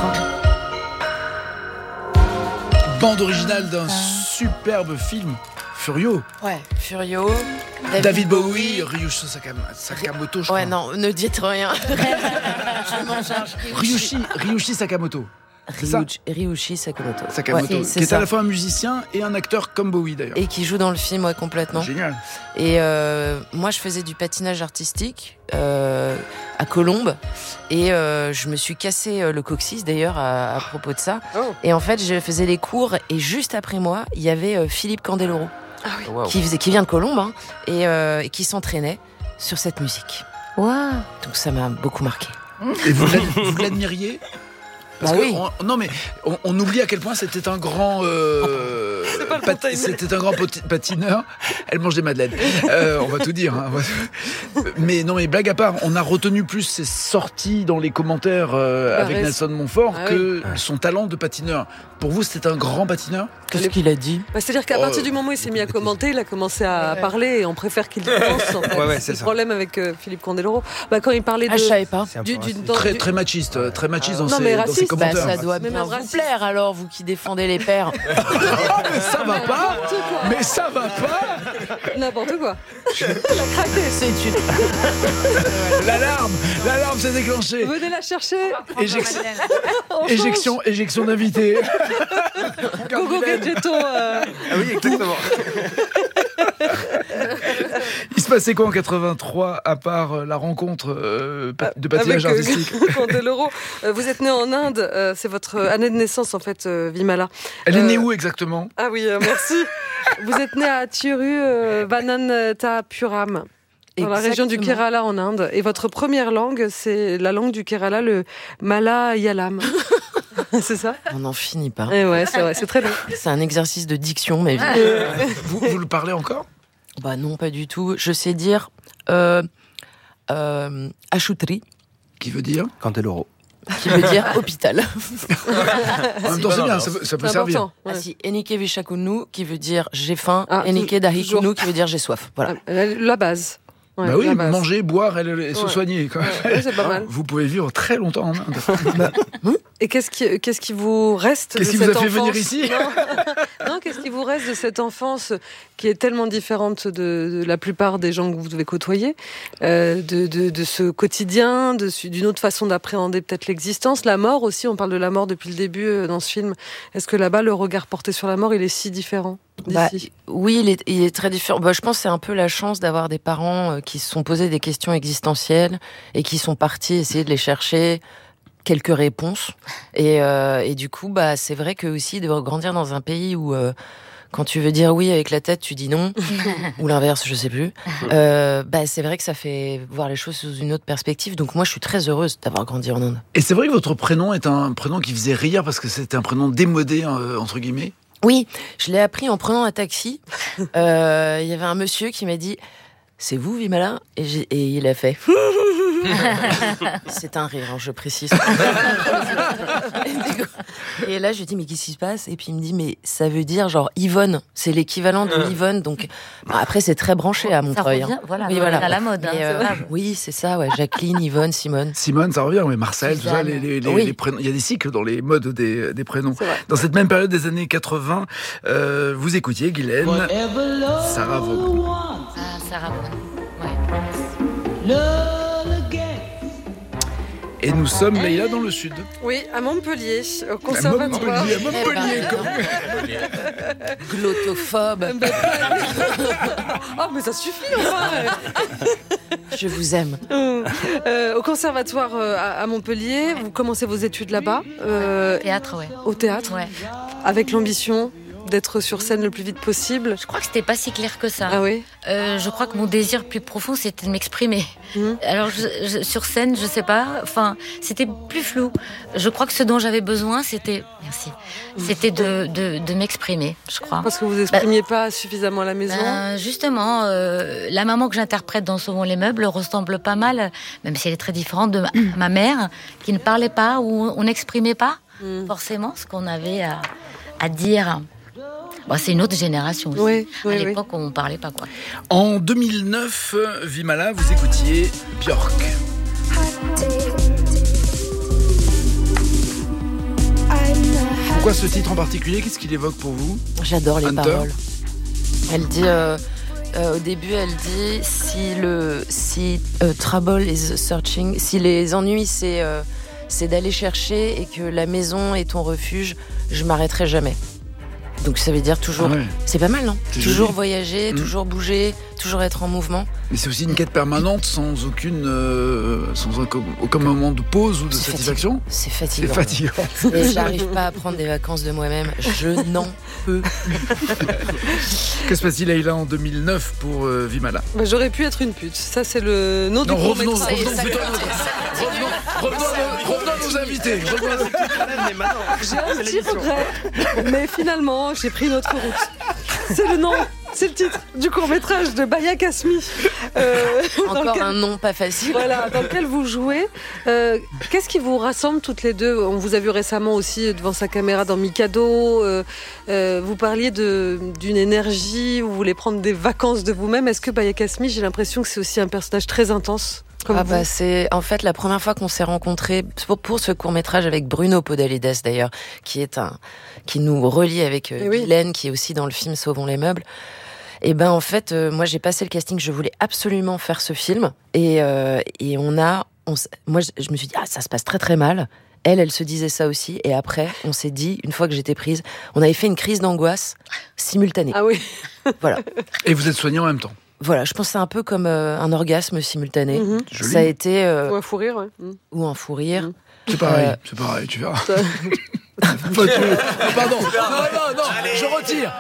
Bande originale d'un superbe film, Furio. Ouais, Furio. David Bowie, Ryushi Sakamoto, je crois. Ouais, non, ne dites rien. Je m'en charge. Ryushi Sakamoto. C'est ça. Ryushi Sakamoto. Sakamoto, Ouais, qui c'est est ça. à la fois un musicien et un acteur comme Bowie d'ailleurs. Et qui joue dans le film, ouais, complètement. Génial. Et moi, je faisais du patinage artistique à Colombes. Et je me suis cassé le coccyx, d'ailleurs, à propos de ça. Oh. Et en fait, je faisais les cours. Et juste après moi, il y avait Philippe Candeloro, Wow. qui vient de Colombes, hein, et qui s'entraînait sur cette musique. Waouh. Donc ça m'a beaucoup marqué. Et vous l'admiriez? Parce Bah que oui. non mais on oublie à quel point c'était un grand c'était un grand patineur. Elle mange des madeleines. On va tout dire. Hein. Mais non mais blague à part, on a retenu plus ses sorties dans les commentaires avec Nelson Montfort que son talent de patineur. Pour vous, c'était un grand patineur? Qu'est-ce qu'il a dit? C'est-à-dire qu'à partir du moment où il s'est mis à commenter, il a commencé à parler et on préfère qu'il pense. En fait. Ouais, c'est c'est le ça. problème avec Philippe Candeloro. Quand il parlait de. Ah, je savais pas. C'est un peu du- raciste. dans- Très machiste dans Non, mais ses raciste, commentaire. Ça doit bien vous plaire alors, vous qui défendez les pères. Mais ça va pas. Mais ça va pas. N'importe quoi. Elle a craqué. C'est une... L'alarme s'est déclenchée. Venez la chercher. Éjection d'invité. Gogo Gadgetto. Ah oui, exactement. Il se passait quoi en 83 à part la rencontre de patinage artistique Candeloro. Vous êtes né en Inde, c'est votre année de naissance en fait, Vimala. Elle est née où exactement? Ah oui, merci. Vous êtes né à Thiru, Vananthapuram, dans la région du Kerala en Inde. Et votre première langue, c'est la langue du Kerala, le Malayalam. C'est ça? On n'en finit pas. Et ouais, c'est vrai, c'est très bien. C'est un exercice de diction, mais vous le parlez encore? Bah non, pas du tout. Je sais dire Ashutri. Qui veut dire? Candeloro. Qui veut dire hôpital. En même temps, c'est bien, ça peut servir. Ouais. Ah si, Enike Vishakunu, qui veut dire j'ai faim. Ah, Enike Dahikunu, qui veut dire j'ai soif. Voilà. La base. Ouais, bah oui, la base. manger, boire et se soigner. Quoi. Ouais, c'est pas mal. Vous pouvez vivre très longtemps en Inde. Et qu'est-ce qui vous reste de cette enfance? Qu'est-ce qui vous a fait venir ici? Non, qu'est-ce qui vous reste de cette enfance qui est tellement différente de la plupart des gens que vous devez côtoyer, de ce quotidien, d'une autre façon d'appréhender peut-être l'existence, la mort aussi, on parle de la mort depuis le début dans ce film. Est-ce que là-bas, le regard porté sur la mort, il est si différent d'ici? Oui, il est très différent. Je pense que c'est un peu la chance d'avoir des parents qui se sont posés des questions existentielles et qui sont partis essayer de les chercher quelques réponses. Et du coup, c'est vrai que aussi de grandir dans un pays où quand tu veux dire oui avec la tête, tu dis non, ou l'inverse, je sais plus. C'est vrai que ça fait voir les choses sous une autre perspective. Donc moi, je suis très heureuse d'avoir grandi en Inde. Et c'est vrai que votre prénom est un prénom qui faisait rire parce que c'était un prénom démodé, entre guillemets. Oui, je l'ai appris en prenant un taxi. Il y avait un monsieur qui m'a dit « C'est vous, Vimala ?» et il a fait c'est un rire, je précise. Et là, je lui dis mais qu'est-ce qui se passe? Et puis il me dit mais ça veut dire genre Yvonne, c'est l'équivalent de Yvonne. Donc après c'est très branché à Montreuil. Voilà, oui, voilà. à la mode. Oui, c'est ça. Ouais. Jacqueline, Yvonne, Simone. Simone, ça revient. Mais Marcel, tout ça, les prénoms. Il y a des cycles dans les modes des prénoms. Dans cette même période des années 80, vous écoutiez Guylaine, Sarah Vaughan. Ah, Sarah Vaughan. Ouais. Et nous sommes, Leïla, dans le sud. Oui, à Montpellier, au conservatoire. À Montpellier, Glottophobe. Oh, mais ça suffit, enfin. Je vous aime. Au conservatoire à Montpellier, vous commencez vos études là-bas. Théâtre, ouais. Au théâtre, ouais. Avec l'ambition d'être sur scène le plus vite possible. Je crois que c'était pas si clair que ça. Ah oui. Je crois que mon désir plus profond, c'était de m'exprimer. Alors sur scène, je sais pas. Enfin, c'était plus flou. Je crois que ce dont j'avais besoin, c'était c'était de m'exprimer. Je crois. Parce que vous exprimiez pas suffisamment à la maison. Justement, la maman que j'interprète dans Sauvons les meubles ressemble pas mal, même si elle est très différente de ma mère, qui ne parlait pas ou on n'exprimait pas forcément ce qu'on avait à dire. Bon, c'est une autre génération aussi. À l'époque, on ne parlait pas, quoi. En 2009, Vimala, vous écoutiez Björk. Pourquoi ce titre en particulier? Qu'est-ce qu'il évoque pour vous? J'adore les paroles. Elle dit... au début, elle dit si trouble is searching, si les ennuis c'est d'aller chercher et que la maison est ton refuge, je m'arrêterai jamais. Donc ça veut dire toujours... Ah ouais. C'est pas mal, non? Toujours joli. Voyager, toujours bouger, toujours être en mouvement. Mais c'est aussi une quête permanente sans aucun moment de pause ou de satisfaction. C'est fatigant. C'est fatigant. Et j'arrive pas à prendre des vacances de moi-même. Je n'en peux. Que se passe-t-il, Leïla, en 2009 pour Vimala? J'aurais pu être une pute. Ça, c'est le nom du court-métrage. Revenons à nos invités. J'ai un petit regret. Mais finalement, j'ai pris une autre route. C'est le nom. C'est le titre du court-métrage de Baya Kasmi. Encore un nom pas facile. Voilà, dans lequel vous jouez. Qu'est-ce qui vous rassemble toutes les deux? On vous a vu récemment aussi devant sa caméra dans Mikado. Vous parliez d'une énergie, vous voulez prendre des vacances de vous-même. Est-ce que Baya Kasmi, j'ai l'impression que c'est aussi un personnage très intense? C'est en fait la première fois qu'on s'est rencontrés pour ce court-métrage avec Bruno Podalides d'ailleurs, qui nous relie avec Guylaine, qui est aussi dans le film Sauvons les meubles. Et ben en fait, moi j'ai passé le casting, je voulais absolument faire ce film, et moi je me suis dit ça se passe très très mal. Elle se disait ça aussi, et après on s'est dit, une fois que j'étais prise, on avait fait une crise d'angoisse simultanée. Ah oui. Voilà. Et vous êtes soignée en même temps. Voilà, je pense que c'est un peu comme un orgasme simultané. Joli. Ça a été ou un fou rire, ouais. Ou un fou rire. C'est pareil, tu verras. Pardon. Non, je retire.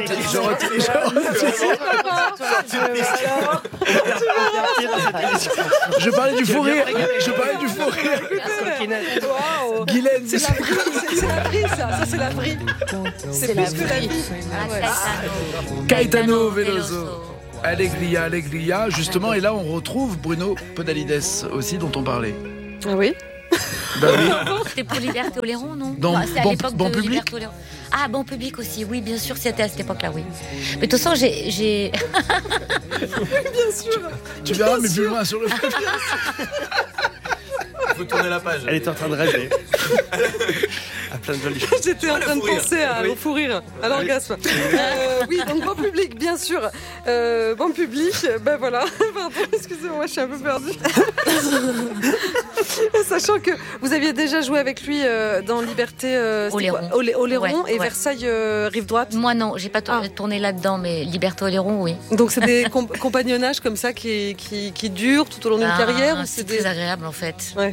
Je parlais du fou rire. Guylaine, c'est la vrille, ça c'est la vrille. C'est plus que la vie. Caetano Veloso. Allegria, justement, et là on retrouve Bruno Podalides aussi, dont on parlait. Ah oui. Bah oui. C'était pour Liberté Oléron, non? C'est à l'époque de Public. Liberté Oléron. Ah, Bon Public aussi, oui, bien sûr, c'était à cette époque-là, oui. Mais de toute façon, j'ai... Bien sûr. Tu verras, mais plus loin sur le Faut tourner la page. Elle est en train de rêver. À plein de jolies choses. J'étais en train de penser au fou rire, à l'orgasme. Oui, donc Bon Public, bien sûr. Bon Public, ben voilà. Pardon, excusez-moi, je suis un peu perdue. Sachant que vous aviez déjà joué avec lui dans Liberté Oléron et Versailles Rive Droite. Moi non, j'ai pas tourné là-dedans, mais Liberté Oléron, oui. Donc c'est des compagnonnages comme ça qui durent tout au long d'une carrière. C'est très agréable en fait. Ouais.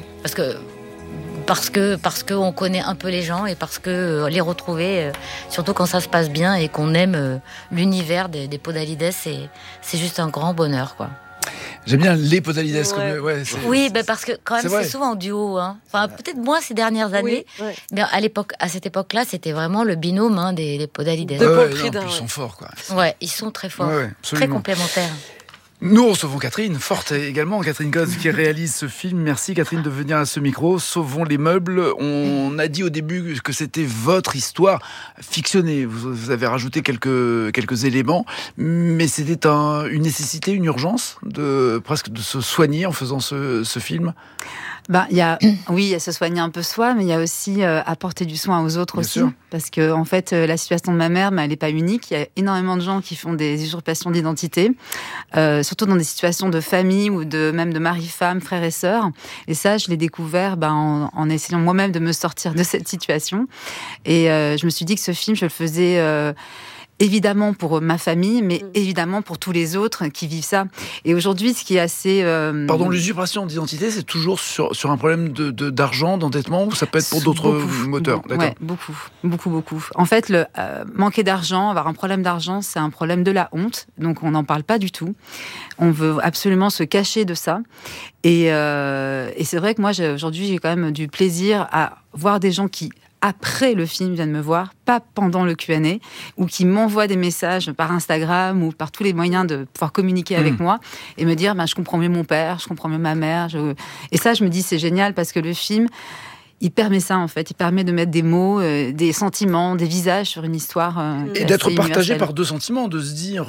Parce que on connaît un peu les gens et parce que les retrouver, surtout quand ça se passe bien et qu'on aime l'univers des Podalides, c'est juste un grand bonheur, quoi. J'aime bien les Podalides. Oui, parce que quand même c'est souvent en duo. Hein. Enfin, peut-être moins ces dernières années, mais à cette époque-là, c'était vraiment le binôme des Podalides. Ils sont forts, quoi. Ouais, ils sont très forts, très complémentaires. Nous recevons Catherine, forte également, Catherine Goz, qui réalise ce film. Merci Catherine de venir à ce micro. Sauvons les meubles. On a dit au début que c'était votre histoire fictionnée. Vous avez rajouté quelques éléments, mais c'était une nécessité, une urgence presque de se soigner en faisant ce film. Il y a se soigner un peu soi, mais il y a aussi apporter du soin aux autres. Bien aussi. Sûr. Parce que, en fait, la situation de ma mère, elle n'est pas unique. Il y a énormément de gens qui font des usurpations d'identité, surtout dans des situations de famille ou même de mari-femme, frères et sœurs. Et ça, je l'ai découvert en essayant moi-même de me sortir de cette situation. Et je me suis dit que ce film, je le faisais... évidemment pour ma famille, mais évidemment pour tous les autres qui vivent ça. Et aujourd'hui, ce qui est assez... Pardon, l'usurpation d'identité, c'est toujours sur un problème d'argent, d'endettement, ou ça peut être pour d'autres moteurs? D'accord. Ouais, beaucoup. En fait, manquer d'argent, avoir un problème d'argent, c'est un problème de la honte. Donc, on n'en parle pas du tout. On veut absolument se cacher de ça. Et c'est vrai que moi, aujourd'hui, j'ai quand même du plaisir à voir des gens qui... après le film, viennent me voir, pas pendant le Q&A, ou qui m'envoient des messages par Instagram ou par tous les moyens de pouvoir communiquer avec moi et me dire je comprends mieux mon père, je comprends mieux ma mère. Et ça, je me dis, c'est génial parce que le film, il permet ça, en fait. Il permet de mettre des mots, des sentiments, des visages sur une histoire. Et d'être partagé par deux sentiments, de se dire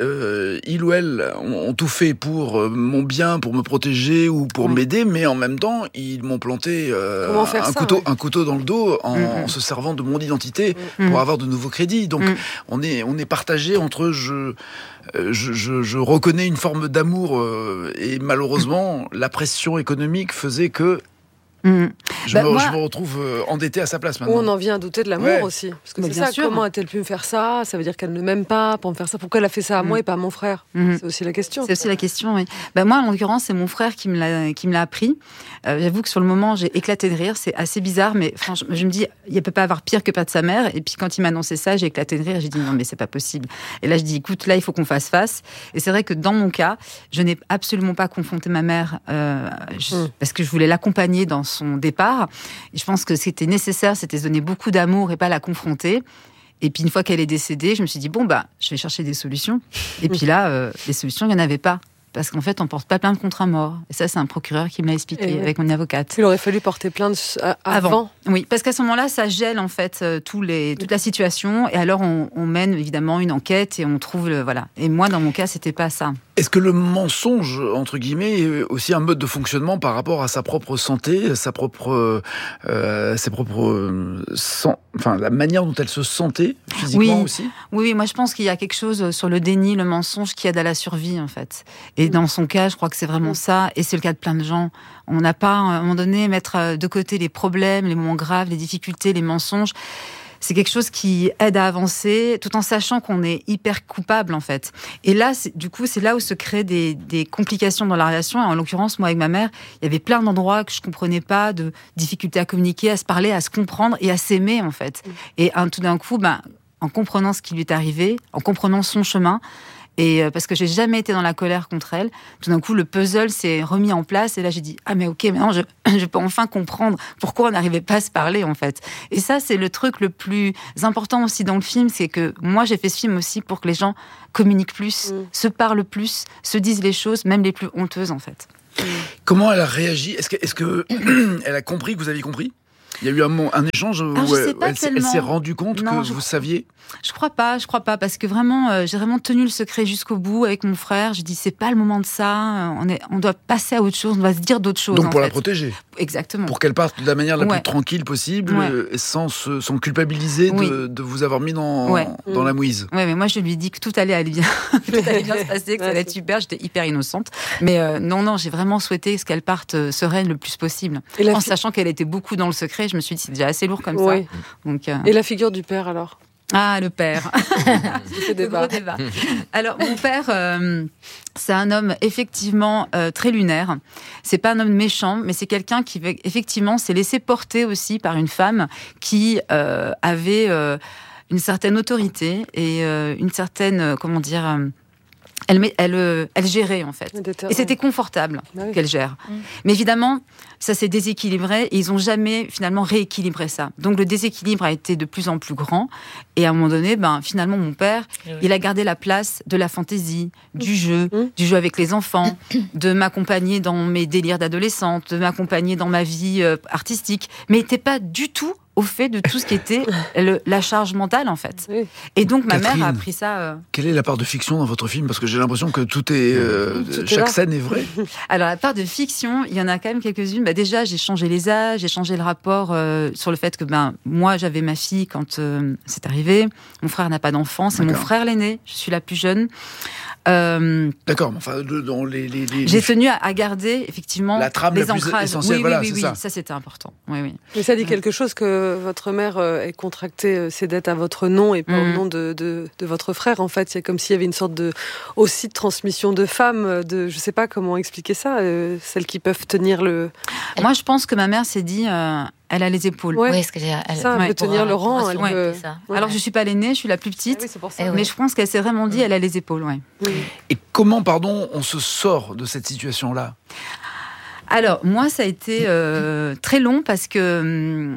il ou elle ont tout fait pour mon bien, pour me protéger ou pour m'aider, mais en même temps, ils m'ont planté un couteau dans le dos en se servant de mon identité pour avoir de nouveaux crédits. Donc, on est partagé entre je reconnais une forme d'amour et malheureusement, la pression économique faisait que je me retrouve endetté à sa place maintenant. On en vient à douter de l'amour aussi. Parce que c'est ça, comment a-t-elle pu me faire ça? Ça veut dire qu'elle ne m'aime pas pour me faire ça. Pourquoi elle a fait ça à moi et pas à mon frère? C'est aussi la question. C'est aussi la question, oui. Moi, en l'occurrence, c'est mon frère qui me l'a appris. J'avoue que sur le moment, j'ai éclaté de rire. C'est assez bizarre, mais franchement, je me dis, il ne peut pas avoir pire que perdre sa mère. Et puis quand il m'a annoncé ça, j'ai éclaté de rire. J'ai dit, non, mais c'est pas possible. Et là, je dis, écoute, là, il faut qu'on fasse face. Et c'est vrai que dans mon cas, je n'ai absolument pas confronté ma mère parce que je voulais l'accompagner dans son départ. Et je pense que c'était nécessaire, c'était se donner beaucoup d'amour et pas la confronter. Et puis une fois qu'elle est décédée, je me suis dit, je vais chercher des solutions. Et puis là, les solutions, il n'y en avait pas. Parce qu'en fait, on ne porte pas plainte contre un mort. Et ça, c'est un procureur qui me l'a expliqué avec mon avocate. Il aurait fallu porter plainte avant. Oui, parce qu'à ce moment-là, ça gèle en fait toute la situation. Et alors, on mène évidemment une enquête et on trouve voilà. Et moi, dans mon cas, c'était pas ça. Est-ce que le mensonge, entre guillemets, est aussi un mode de fonctionnement par rapport à sa propre santé, la manière dont elle se sentait physiquement aussi? Oui, moi je pense qu'il y a quelque chose sur le déni, le mensonge qui aide à la survie en fait. Et dans son cas, je crois que c'est vraiment ça, et c'est le cas de plein de gens. On n'a pas, à un moment donné, mettre de côté les problèmes, les moments graves, les difficultés, les mensonges. C'est quelque chose qui aide à avancer, tout en sachant qu'on est hyper coupable, en fait. Et là, c'est là où se créent des complications dans la relation. En l'occurrence, moi, avec ma mère, il y avait plein d'endroits que je comprenais pas, de difficultés à communiquer, à se parler, à se comprendre et à s'aimer, en fait. Et tout d'un coup, en comprenant ce qui lui est arrivé, en comprenant son chemin, et parce que j'ai jamais été dans la colère contre elle, tout d'un coup le puzzle s'est remis en place et là j'ai dit mais ok, maintenant je peux enfin comprendre pourquoi on n'arrivait pas à se parler en fait. Et ça c'est le truc le plus important aussi dans le film, c'est que moi j'ai fait ce film aussi pour que les gens communiquent plus, se parlent plus, se disent les choses même les plus honteuses en fait. Comment elle a réagi? Est-ce que elle a compris que vous aviez compris? Il y a eu un échange où elle s'est rendue compte que vous saviez? Je crois pas, parce que vraiment, j'ai vraiment tenu le secret jusqu'au bout avec mon frère. J'ai dit, c'est pas le moment de ça, on doit passer à autre chose, on doit se dire d'autres choses. Donc pour la protéger. Exactement. Pour qu'elle parte de la manière la plus tranquille possible, sans culpabiliser de vous avoir mis dans la mouise. Oui, mais moi je lui ai dit que tout allait bien, tout allait bien se passer, que ça allait être super, j'étais hyper innocente. Mais non, j'ai vraiment souhaité qu'elle parte sereine le plus possible. En sachant qu'elle était beaucoup dans le secret, je me suis dit, c'est déjà assez lourd comme ça. Donc, Et la figure du père alors? Ah, le père. C'est le gros débat. Alors, mon père, c'est un homme effectivement très lunaire. C'est pas un homme méchant, mais c'est quelqu'un qui, effectivement, s'est laissé porter aussi par une femme qui avait une certaine autorité et une certaine, elle gérait en fait. Et c'était confortable qu'elle gère. Mais évidemment, ça s'est déséquilibré et ils n'ont jamais finalement rééquilibré ça. Donc le déséquilibre a été de plus en plus grand. Et à un moment donné, finalement, mon père, il a gardé la place de la fantaisie, du jeu avec les enfants, de m'accompagner dans mes délires d'adolescente, de m'accompagner dans ma vie artistique. Mais il n'était pas du tout au fait de tout ce qui était la charge mentale, en fait. Oui. Et donc, ma mère a appris ça... Quelle est la part de fiction dans votre film? Parce que j'ai l'impression que tout est... chaque scène est vraie. Alors, la part de fiction, il y en a quand même quelques-unes. Déjà, j'ai changé les âges, j'ai changé le rapport sur le fait que moi, j'avais ma fille quand c'est arrivé. Mon frère n'a pas d'enfant, c'est mon frère l'aîné. Je suis la plus jeune. D'accord, enfin, dans j'ai tenu à garder effectivement la trame les la plus ancrages. essentielle. Oui, ça c'était important. Oui. Mais ça dit quelque chose que votre mère ait contracté ses dettes à votre nom et pas au nom de votre frère. En fait, c'est comme s'il y avait une sorte de transmission de femmes. Je sais pas comment expliquer ça. Celles qui peuvent tenir le. Moi, je pense que ma mère s'est dit. Elle a les épaules. Oui, elle peut tenir le rang. Alors, je suis pas l'aînée, je suis la plus petite. C'est pour ça. Mais je pense qu'elle s'est vraiment dit, elle a les épaules. Et comment, on se sort de cette situation-là? Alors, moi, ça a été très long parce que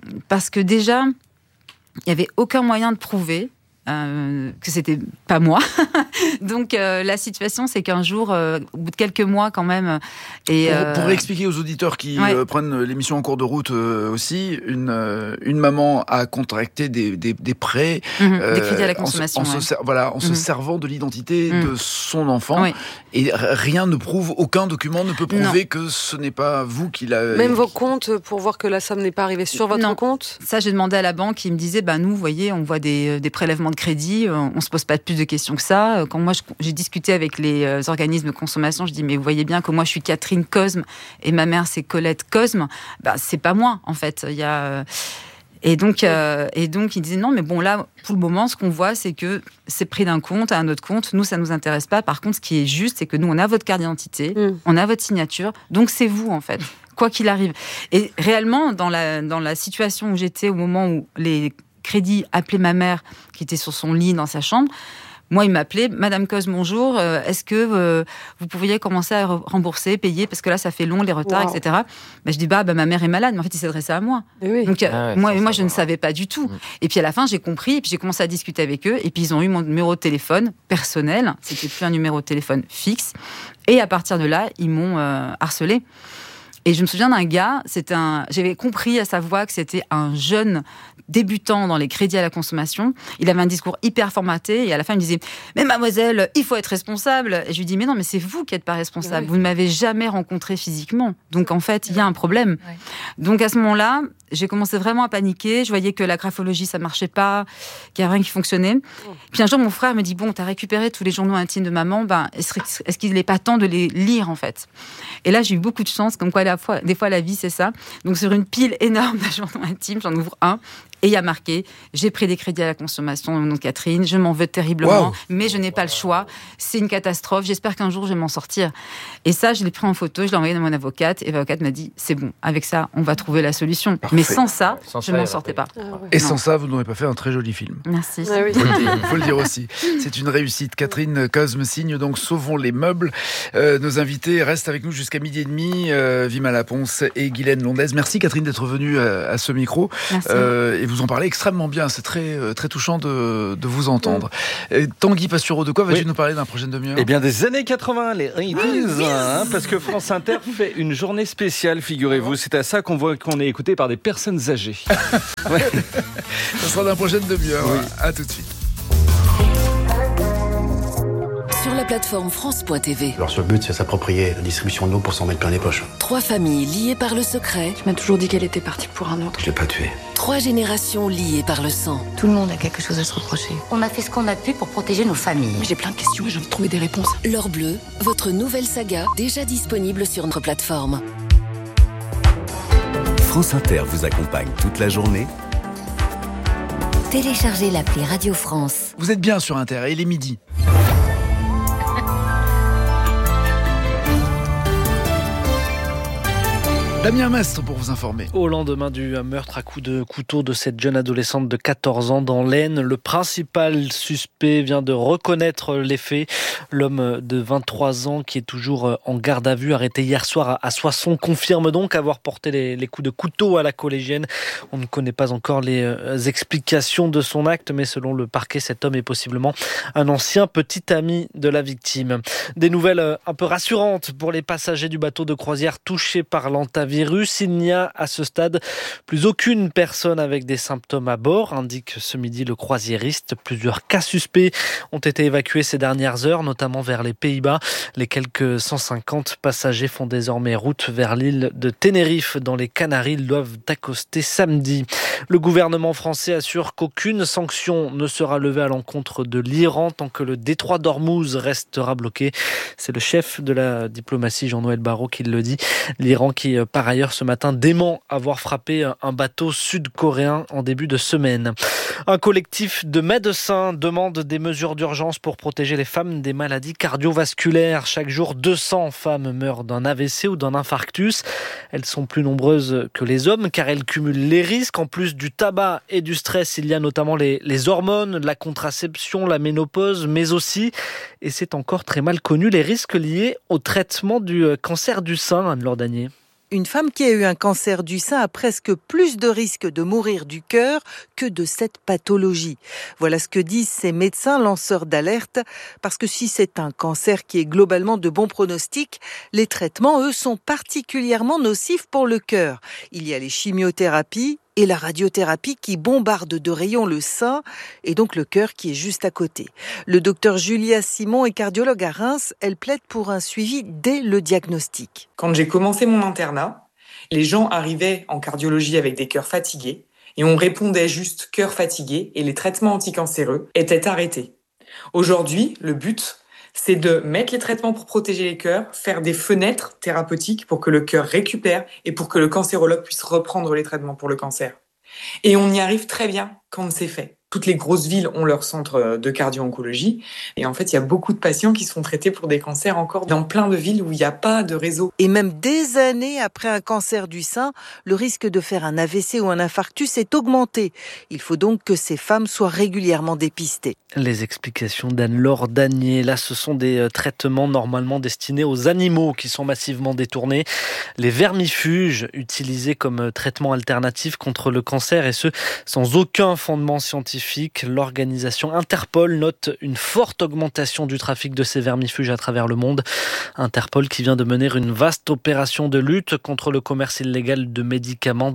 déjà, il n'y avait aucun moyen de prouver que c'était pas moi. Donc la situation, c'est qu'un jour, au bout de quelques mois quand même, et pour expliquer aux auditeurs qui prennent l'émission en cours de route aussi, une maman a contracté des prêts, des crédits à la consommation, en se servant de l'identité de son enfant, et rien ne prouve, aucun document ne peut prouver que ce n'est pas vous qui l'avez. Même vos comptes pour voir que la somme n'est pas arrivée sur votre compte. Ça, j'ai demandé à la banque, ils me disaient, nous, vous voyez, on voit des prélèvements de crédit, on se pose pas plus de questions que ça. Quand moi j'ai discuté avec les organismes de consommation, je dis mais vous voyez bien que moi je suis Catherine Cosme et ma mère c'est Colette Cosme, c'est pas moi en fait. Il y a et donc ils disaient non mais bon là pour le moment ce qu'on voit c'est que c'est pris d'un compte à un autre compte. Nous ça nous intéresse pas. Par contre ce qui est juste c'est que nous on a votre carte d'identité, on a votre signature, donc c'est vous en fait. Quoi qu'il arrive. Et réellement dans la situation où j'étais au moment où les crédit appelait ma mère qui était sur son lit dans sa chambre. Moi, il m'appelait, Madame Cosme, bonjour, est-ce que vous pourriez commencer à rembourser, payer, parce que là, ça fait long, les retards, etc. Je dis, ma mère est malade, mais en fait, il s'adressait à moi. Donc, moi, je ne savais pas du tout. Et puis, à la fin, j'ai compris, et puis j'ai commencé à discuter avec eux, et puis ils ont eu mon numéro de téléphone personnel, c'était plus un numéro de téléphone fixe, et à partir de là, ils m'ont harcelée. Et je me souviens d'un gars, j'avais compris à sa voix que c'était un jeune débutant dans les crédits à la consommation. Il avait un discours hyper formaté et à la fin il me disait « Mais mademoiselle, il faut être responsable !» Et je lui dis « Mais non, mais c'est vous qui n'êtes pas responsable. Vous ne m'avez jamais rencontré physiquement. Donc en fait, il y a un problème. » Donc à ce moment-là, j'ai commencé vraiment à paniquer. Je voyais que la graphologie, ça marchait pas, qu'il n'y avait rien qui fonctionnait. Puis un jour, mon frère me dit « Bon, t'as récupéré tous les journaux intimes de maman, est-ce qu'il n'est pas temps de les lire en fait ?» Et là, j'ai eu beaucoup de chance, comme quoi des fois la vie, c'est ça. Donc sur une pile énorme de journaux intimes, j'en ouvre un. Et il y a marqué « J'ai pris des crédits à la consommation au nom de Catherine, je m'en veux terriblement, mais je n'ai pas le choix. C'est une catastrophe, j'espère qu'un jour je vais m'en sortir. » Et ça, je l'ai pris en photo, je l'ai envoyé à mon avocate, et l'avocate m'a dit « C'est bon, avec ça, on va trouver la solution. » Mais sans ça, je ne m'en sortais pas. Et sans ça, vous n'aurez pas fait un très joli film. Merci. Il faut le dire aussi. C'est une réussite. Catherine Cosme signe donc Sauvons les meubles. Nos invités restent avec nous jusqu'à 12h30. Vima Laponce et Guylaine Londaise. Merci Catherine d'être venue à ce micro. Merci. Et vous en parlez extrêmement bien. C'est très, très touchant de vous entendre. Tanguy Pastureau, de quoi vas-tu nous parler dans la prochaine demi-heure ? Eh bien, des années 80, les 80s, parce que France Inter fait une journée spéciale, figurez-vous. C'est à ça qu'on est écouté par des personnes âgées. Ça sera dans la prochaine demi-heure. Oui. À tout de suite. Sur la plateforme France.tv. Leur seul but, c'est s'approprier la distribution de l'eau pour s'en mettre plein les poches. 3 familles liées par le secret. Tu m'as toujours dit qu'elle était partie pour un autre. Je l'ai pas tuée. 3 générations liées par le sang. Tout le monde a quelque chose à se reprocher. On a fait ce qu'on a pu pour protéger nos familles. J'ai plein de questions et j'ai envie de trouver des réponses. L'Or bleu, votre nouvelle saga, déjà disponible sur notre plateforme. France Inter vous accompagne toute la journée. Téléchargez l'appli Radio France. Vous êtes bien sur Inter, il est midi. Damien Mestre pour vous informer. Au lendemain du meurtre à coups de couteau de cette jeune adolescente de 14 ans dans l'Aisne, le principal suspect vient de reconnaître les faits. L'homme de 23 ans qui est toujours en garde à vue, arrêté hier soir à Soissons, confirme donc avoir porté les coups de couteau à la collégienne. On ne connaît pas encore les explications de son acte, mais selon le parquet, cet homme est possiblement un ancien petit ami de la victime. Des nouvelles un peu rassurantes pour les passagers du bateau de croisière touchés par l'hantavirus. Il n'y a à ce stade plus aucune personne avec des symptômes à bord, indique ce midi le croisiériste. Plusieurs cas suspects ont été évacués ces dernières heures, notamment vers les Pays-Bas. Les quelques 150 passagers font désormais route vers l'île de Tenerife dans les Canaries. Ils doivent accoster samedi. Le gouvernement français assure qu'aucune sanction ne sera levée à l'encontre de l'Iran tant que le détroit d'Ormuz restera bloqué. C'est le chef de la diplomatie, Jean-Noël Barrot, qui le dit. L'Iran qui, par ailleurs, ce matin, dément avoir frappé un bateau sud-coréen en début de semaine. Un collectif de médecins demande des mesures d'urgence pour protéger les femmes des maladies cardiovasculaires. Chaque jour, 200 femmes meurent d'un AVC ou d'un infarctus. Elles sont plus nombreuses que les hommes car elles cumulent les risques. En plus du tabac et du stress, il y a notamment les hormones, la contraception, la ménopause, mais aussi, et c'est encore très mal connu, les risques liés au traitement du cancer du sein, Anne-Laure Danier. Une femme qui a eu un cancer du sein a presque plus de risques de mourir du cœur que de cette pathologie. Voilà ce que disent ces médecins lanceurs d'alerte, parce que si c'est un cancer qui est globalement de bon pronostic, les traitements, eux, sont particulièrement nocifs pour le cœur. Il y a les chimiothérapies et la radiothérapie qui bombarde de rayons le sein et donc le cœur qui est juste à côté. Le docteur Julia Simon est cardiologue à Reims. Elle plaide pour un suivi dès le diagnostic. Quand j'ai commencé mon internat, les gens arrivaient en cardiologie avec des cœurs fatigués et on répondait juste cœur fatigué et les traitements anticancéreux étaient arrêtés. Aujourd'hui, le but, c'est de mettre les traitements pour protéger les cœurs, faire des fenêtres thérapeutiques pour que le cœur récupère et pour que le cancérologue puisse reprendre les traitements pour le cancer. Et on y arrive très bien quand c'est fait. Toutes les grosses villes ont leur centre de cardio-oncologie. Et en fait, il y a beaucoup de patients qui sont traités pour des cancers encore dans plein de villes où il n'y a pas de réseau. Et même des années après un cancer du sein, le risque de faire un AVC ou un infarctus est augmenté. Il faut donc que ces femmes soient régulièrement dépistées. Les explications d'Anne-Laure Danier. Là, ce sont des traitements normalement destinés aux animaux qui sont massivement détournés. Les vermifuges utilisés comme traitement alternatif contre le cancer et ce, sans aucun fondement scientifique. scientifiques. L'organisation Interpol note une forte augmentation du trafic de ces vermifuges à travers le monde. Interpol qui vient de mener une vaste opération de lutte contre le commerce illégal de médicaments.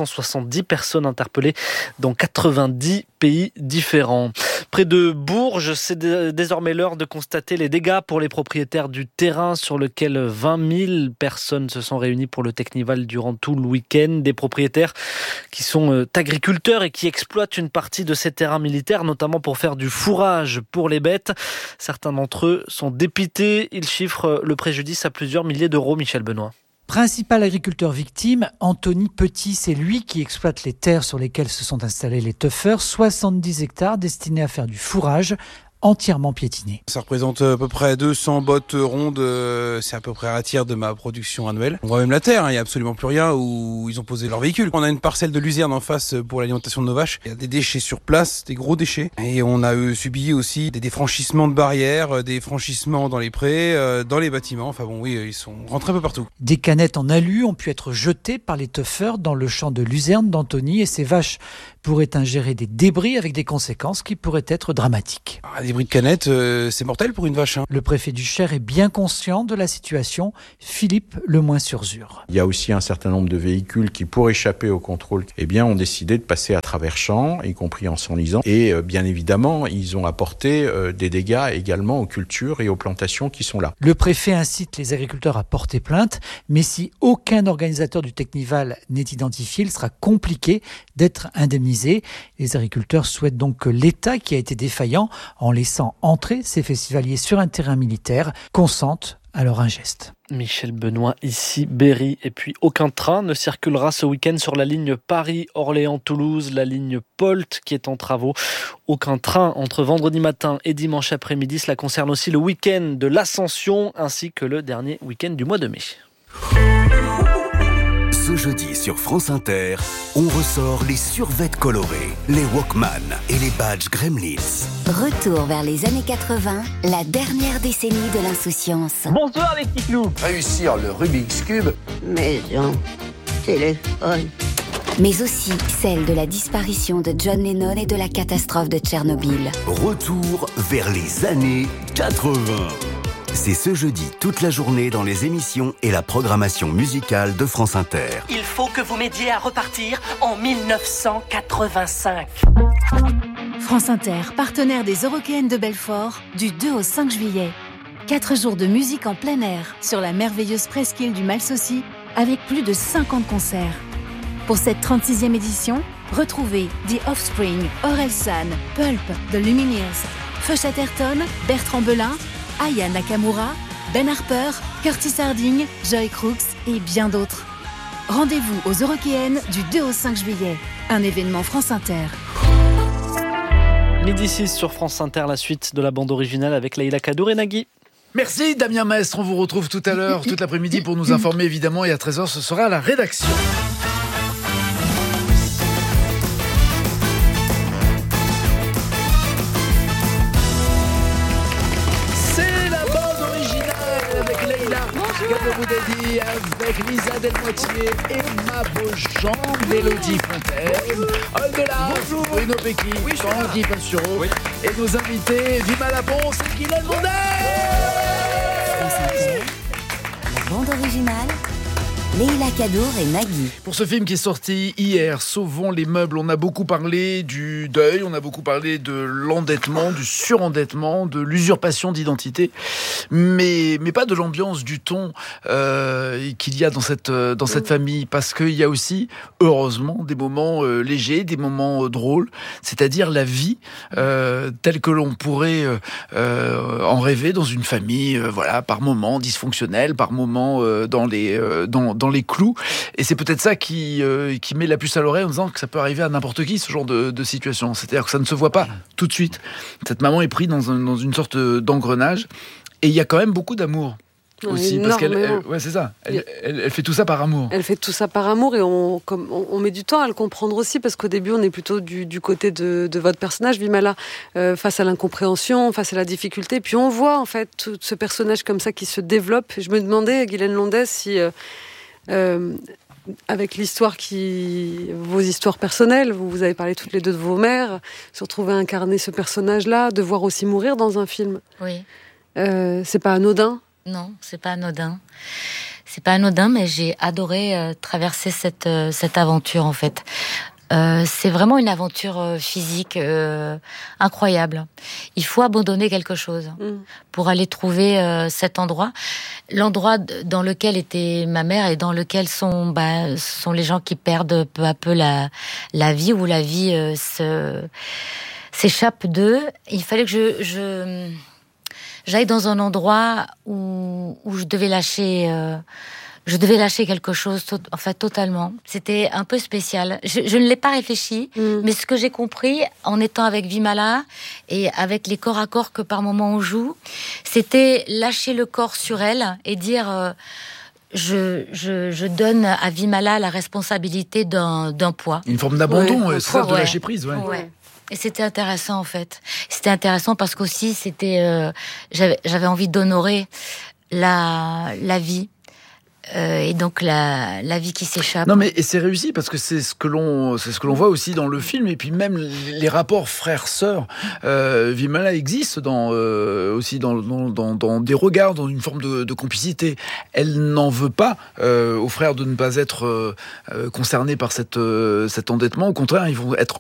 270 personnes interpellées dans 90 pays différents. Près de Bourges, c'est désormais l'heure de constater les dégâts pour les propriétaires du terrain sur lequel 20 000 personnes se sont réunies pour le Technival durant tout le week-end. Des propriétaires qui sont agriculteurs et qui exploitent une partie de ces terrains militaires, notamment pour faire du fourrage pour les bêtes. Certains d'entre eux sont dépités. Ils chiffrent le préjudice à plusieurs milliers d'euros. Michel Benoît. Principal agriculteur victime, Anthony Petit, c'est lui qui exploite les terres sur lesquelles se sont installés les teufeurs, 70 hectares destinés à faire du fourrage, entièrement piétinés. Ça représente à peu près 200 bottes rondes, c'est à peu près un tiers de ma production annuelle. On voit même la terre, il n'y a absolument plus rien où ils ont posé leur véhicule. On a une parcelle de luzerne en face pour l'alimentation de nos vaches. Il y a des déchets sur place, des gros déchets. Et on a subi aussi des franchissements de barrières, des franchissements dans les prés, dans les bâtiments. Enfin bon, oui, ils sont rentrés un peu partout. Des canettes en alu ont pu être jetées par les teufeurs dans le champ de luzerne d'Anthony et ses vaches pourraient ingérer des débris avec des conséquences qui pourraient être dramatiques. Des débris de canettes, c'est mortel pour une vache. Le préfet du Cher est bien conscient de la situation. Philippe Lemoyne-sur-Zur. Il y a aussi un certain nombre de véhicules qui, pour échapper au contrôle, ont décidé de passer à travers champs, y compris en s'enlisant. Et bien évidemment, ils ont apporté des dégâts également aux cultures et aux plantations qui sont là. Le préfet incite les agriculteurs à porter plainte, mais si aucun organisateur du Technival n'est identifié, il sera compliqué d'être indemnisé. Les agriculteurs souhaitent donc que l'État, qui a été défaillant en laissant entrer ces festivaliers sur un terrain militaire, consente à leur ingeste. Michel Benoît, ici Berry. Et puis aucun train ne circulera ce week-end sur la ligne Paris-Orléans-Toulouse, la ligne POLT qui est en travaux. Aucun train entre vendredi matin et dimanche après-midi. Cela concerne aussi le week-end de l'Ascension ainsi que le dernier week-end du mois de mai. Ce jeudi sur France Inter, on ressort les survêtements colorés, les Walkman et les badges Gremlins. Retour vers les années 80, la dernière décennie de l'insouciance. Bonsoir les petits clous. Réussir le Rubik's Cube. Maison, téléphone. Mais aussi celle de la disparition de John Lennon et de la catastrophe de Tchernobyl. Retour vers les années 80. C'est ce jeudi toute la journée dans les émissions et la programmation musicale de France Inter. Il faut que vous m'aidiez à repartir en 1985. France Inter, partenaire des Eurockéennes de Belfort, du 2 au 5 juillet. 4 jours de musique en plein air sur la merveilleuse presqu'île du Malsaucy avec plus de 50 concerts. Pour cette 36e édition, retrouvez The Offspring, Orelsan, Pulp, The Lumineers, Feu Chatterton, Bertrand Belin, Aya Nakamura, Ben Harper, Curtis Harding, Joy Crooks et bien d'autres. Rendez-vous aux Eurockéennes du 2 au 5 juillet. Un événement France Inter. Midi 6 sur France Inter, la suite de la bande originale avec Leïla Kadour et Nagui. Merci Damien Maestre, on vous retrouve tout à l'heure, toute l'après-midi pour nous informer évidemment et à 13h ce sera à la rédaction. Boudadi, avec Lisa Delmoitier, Emma Beaujean, Mélodie Fontaine, Oldelaf, Bruno Pecky, Tanguy Passureau, et nos invités, Vima Labonce et Guylaine Mondet. La bande originale, Leïla Kadour et Nagui. Pour ce film qui est sorti hier, Sauvons les meubles, on a beaucoup parlé du deuil, on a beaucoup parlé de l'endettement, du surendettement, de l'usurpation d'identité, mais pas de l'ambiance, du ton qu'il y a dans cette famille, parce qu'il y a aussi, heureusement, des moments légers, des moments drôles, c'est-à-dire la vie telle que l'on pourrait en rêver dans une famille, par moments dysfonctionnelle, par moments dans les clous, et c'est peut-être ça qui met la puce à l'oreille en disant que ça peut arriver à n'importe qui, ce genre de situation. C'est-à-dire que ça ne se voit pas tout de suite. Cette maman est prise dans une sorte d'engrenage, et il y a quand même beaucoup d'amour aussi, parce qu'elle, c'est ça. Elle fait tout ça par amour. Elle fait tout ça par amour, et on met du temps à le comprendre aussi, parce qu'au début on est plutôt du côté de votre personnage Vimala, face à l'incompréhension, face à la difficulté, puis on voit en fait tout ce personnage comme ça qui se développe. Je me demandais, Guylaine Mondet, si avec vos histoires personnelles, vous avez parlé toutes les deux de vos mères, se retrouver à incarner ce personnage-là, de voir aussi mourir dans un film. Oui. C'est pas anodin ? Non, c'est pas anodin. C'est pas anodin, mais j'ai adoré traverser cette aventure, en fait. C'est vraiment une aventure physique incroyable. Il faut abandonner quelque chose pour aller trouver cet endroit. L'endroit dans lequel était ma mère et dans lequel sont les gens qui perdent peu à peu la vie, où la vie s'échappe d'eux. Il fallait que j'aille dans un endroit où je devais lâcher... Je devais lâcher quelque chose, totalement. C'était un peu spécial. Je ne l'ai pas réfléchi, mais ce que j'ai compris en étant avec Vimala et avec les corps à corps que par moments on joue, c'était lâcher le corps sur elle et dire je donne à Vimala la responsabilité d'un poids. Une forme d'abandon, c'est ça, de lâcher prise. Ouais. Et c'était intéressant, en fait. C'était intéressant parce qu'aussi, j'avais envie d'honorer la vie. Et donc la vie qui s'échappe. Non, mais et c'est réussi parce que c'est ce que l'on voit aussi dans le film, et puis même les rapports frères-sœurs. Vimala existe aussi dans des regards, dans une forme de complicité. Elle n'en veut pas aux frères de ne pas être concernés par cet endettement. Au contraire, ils vont être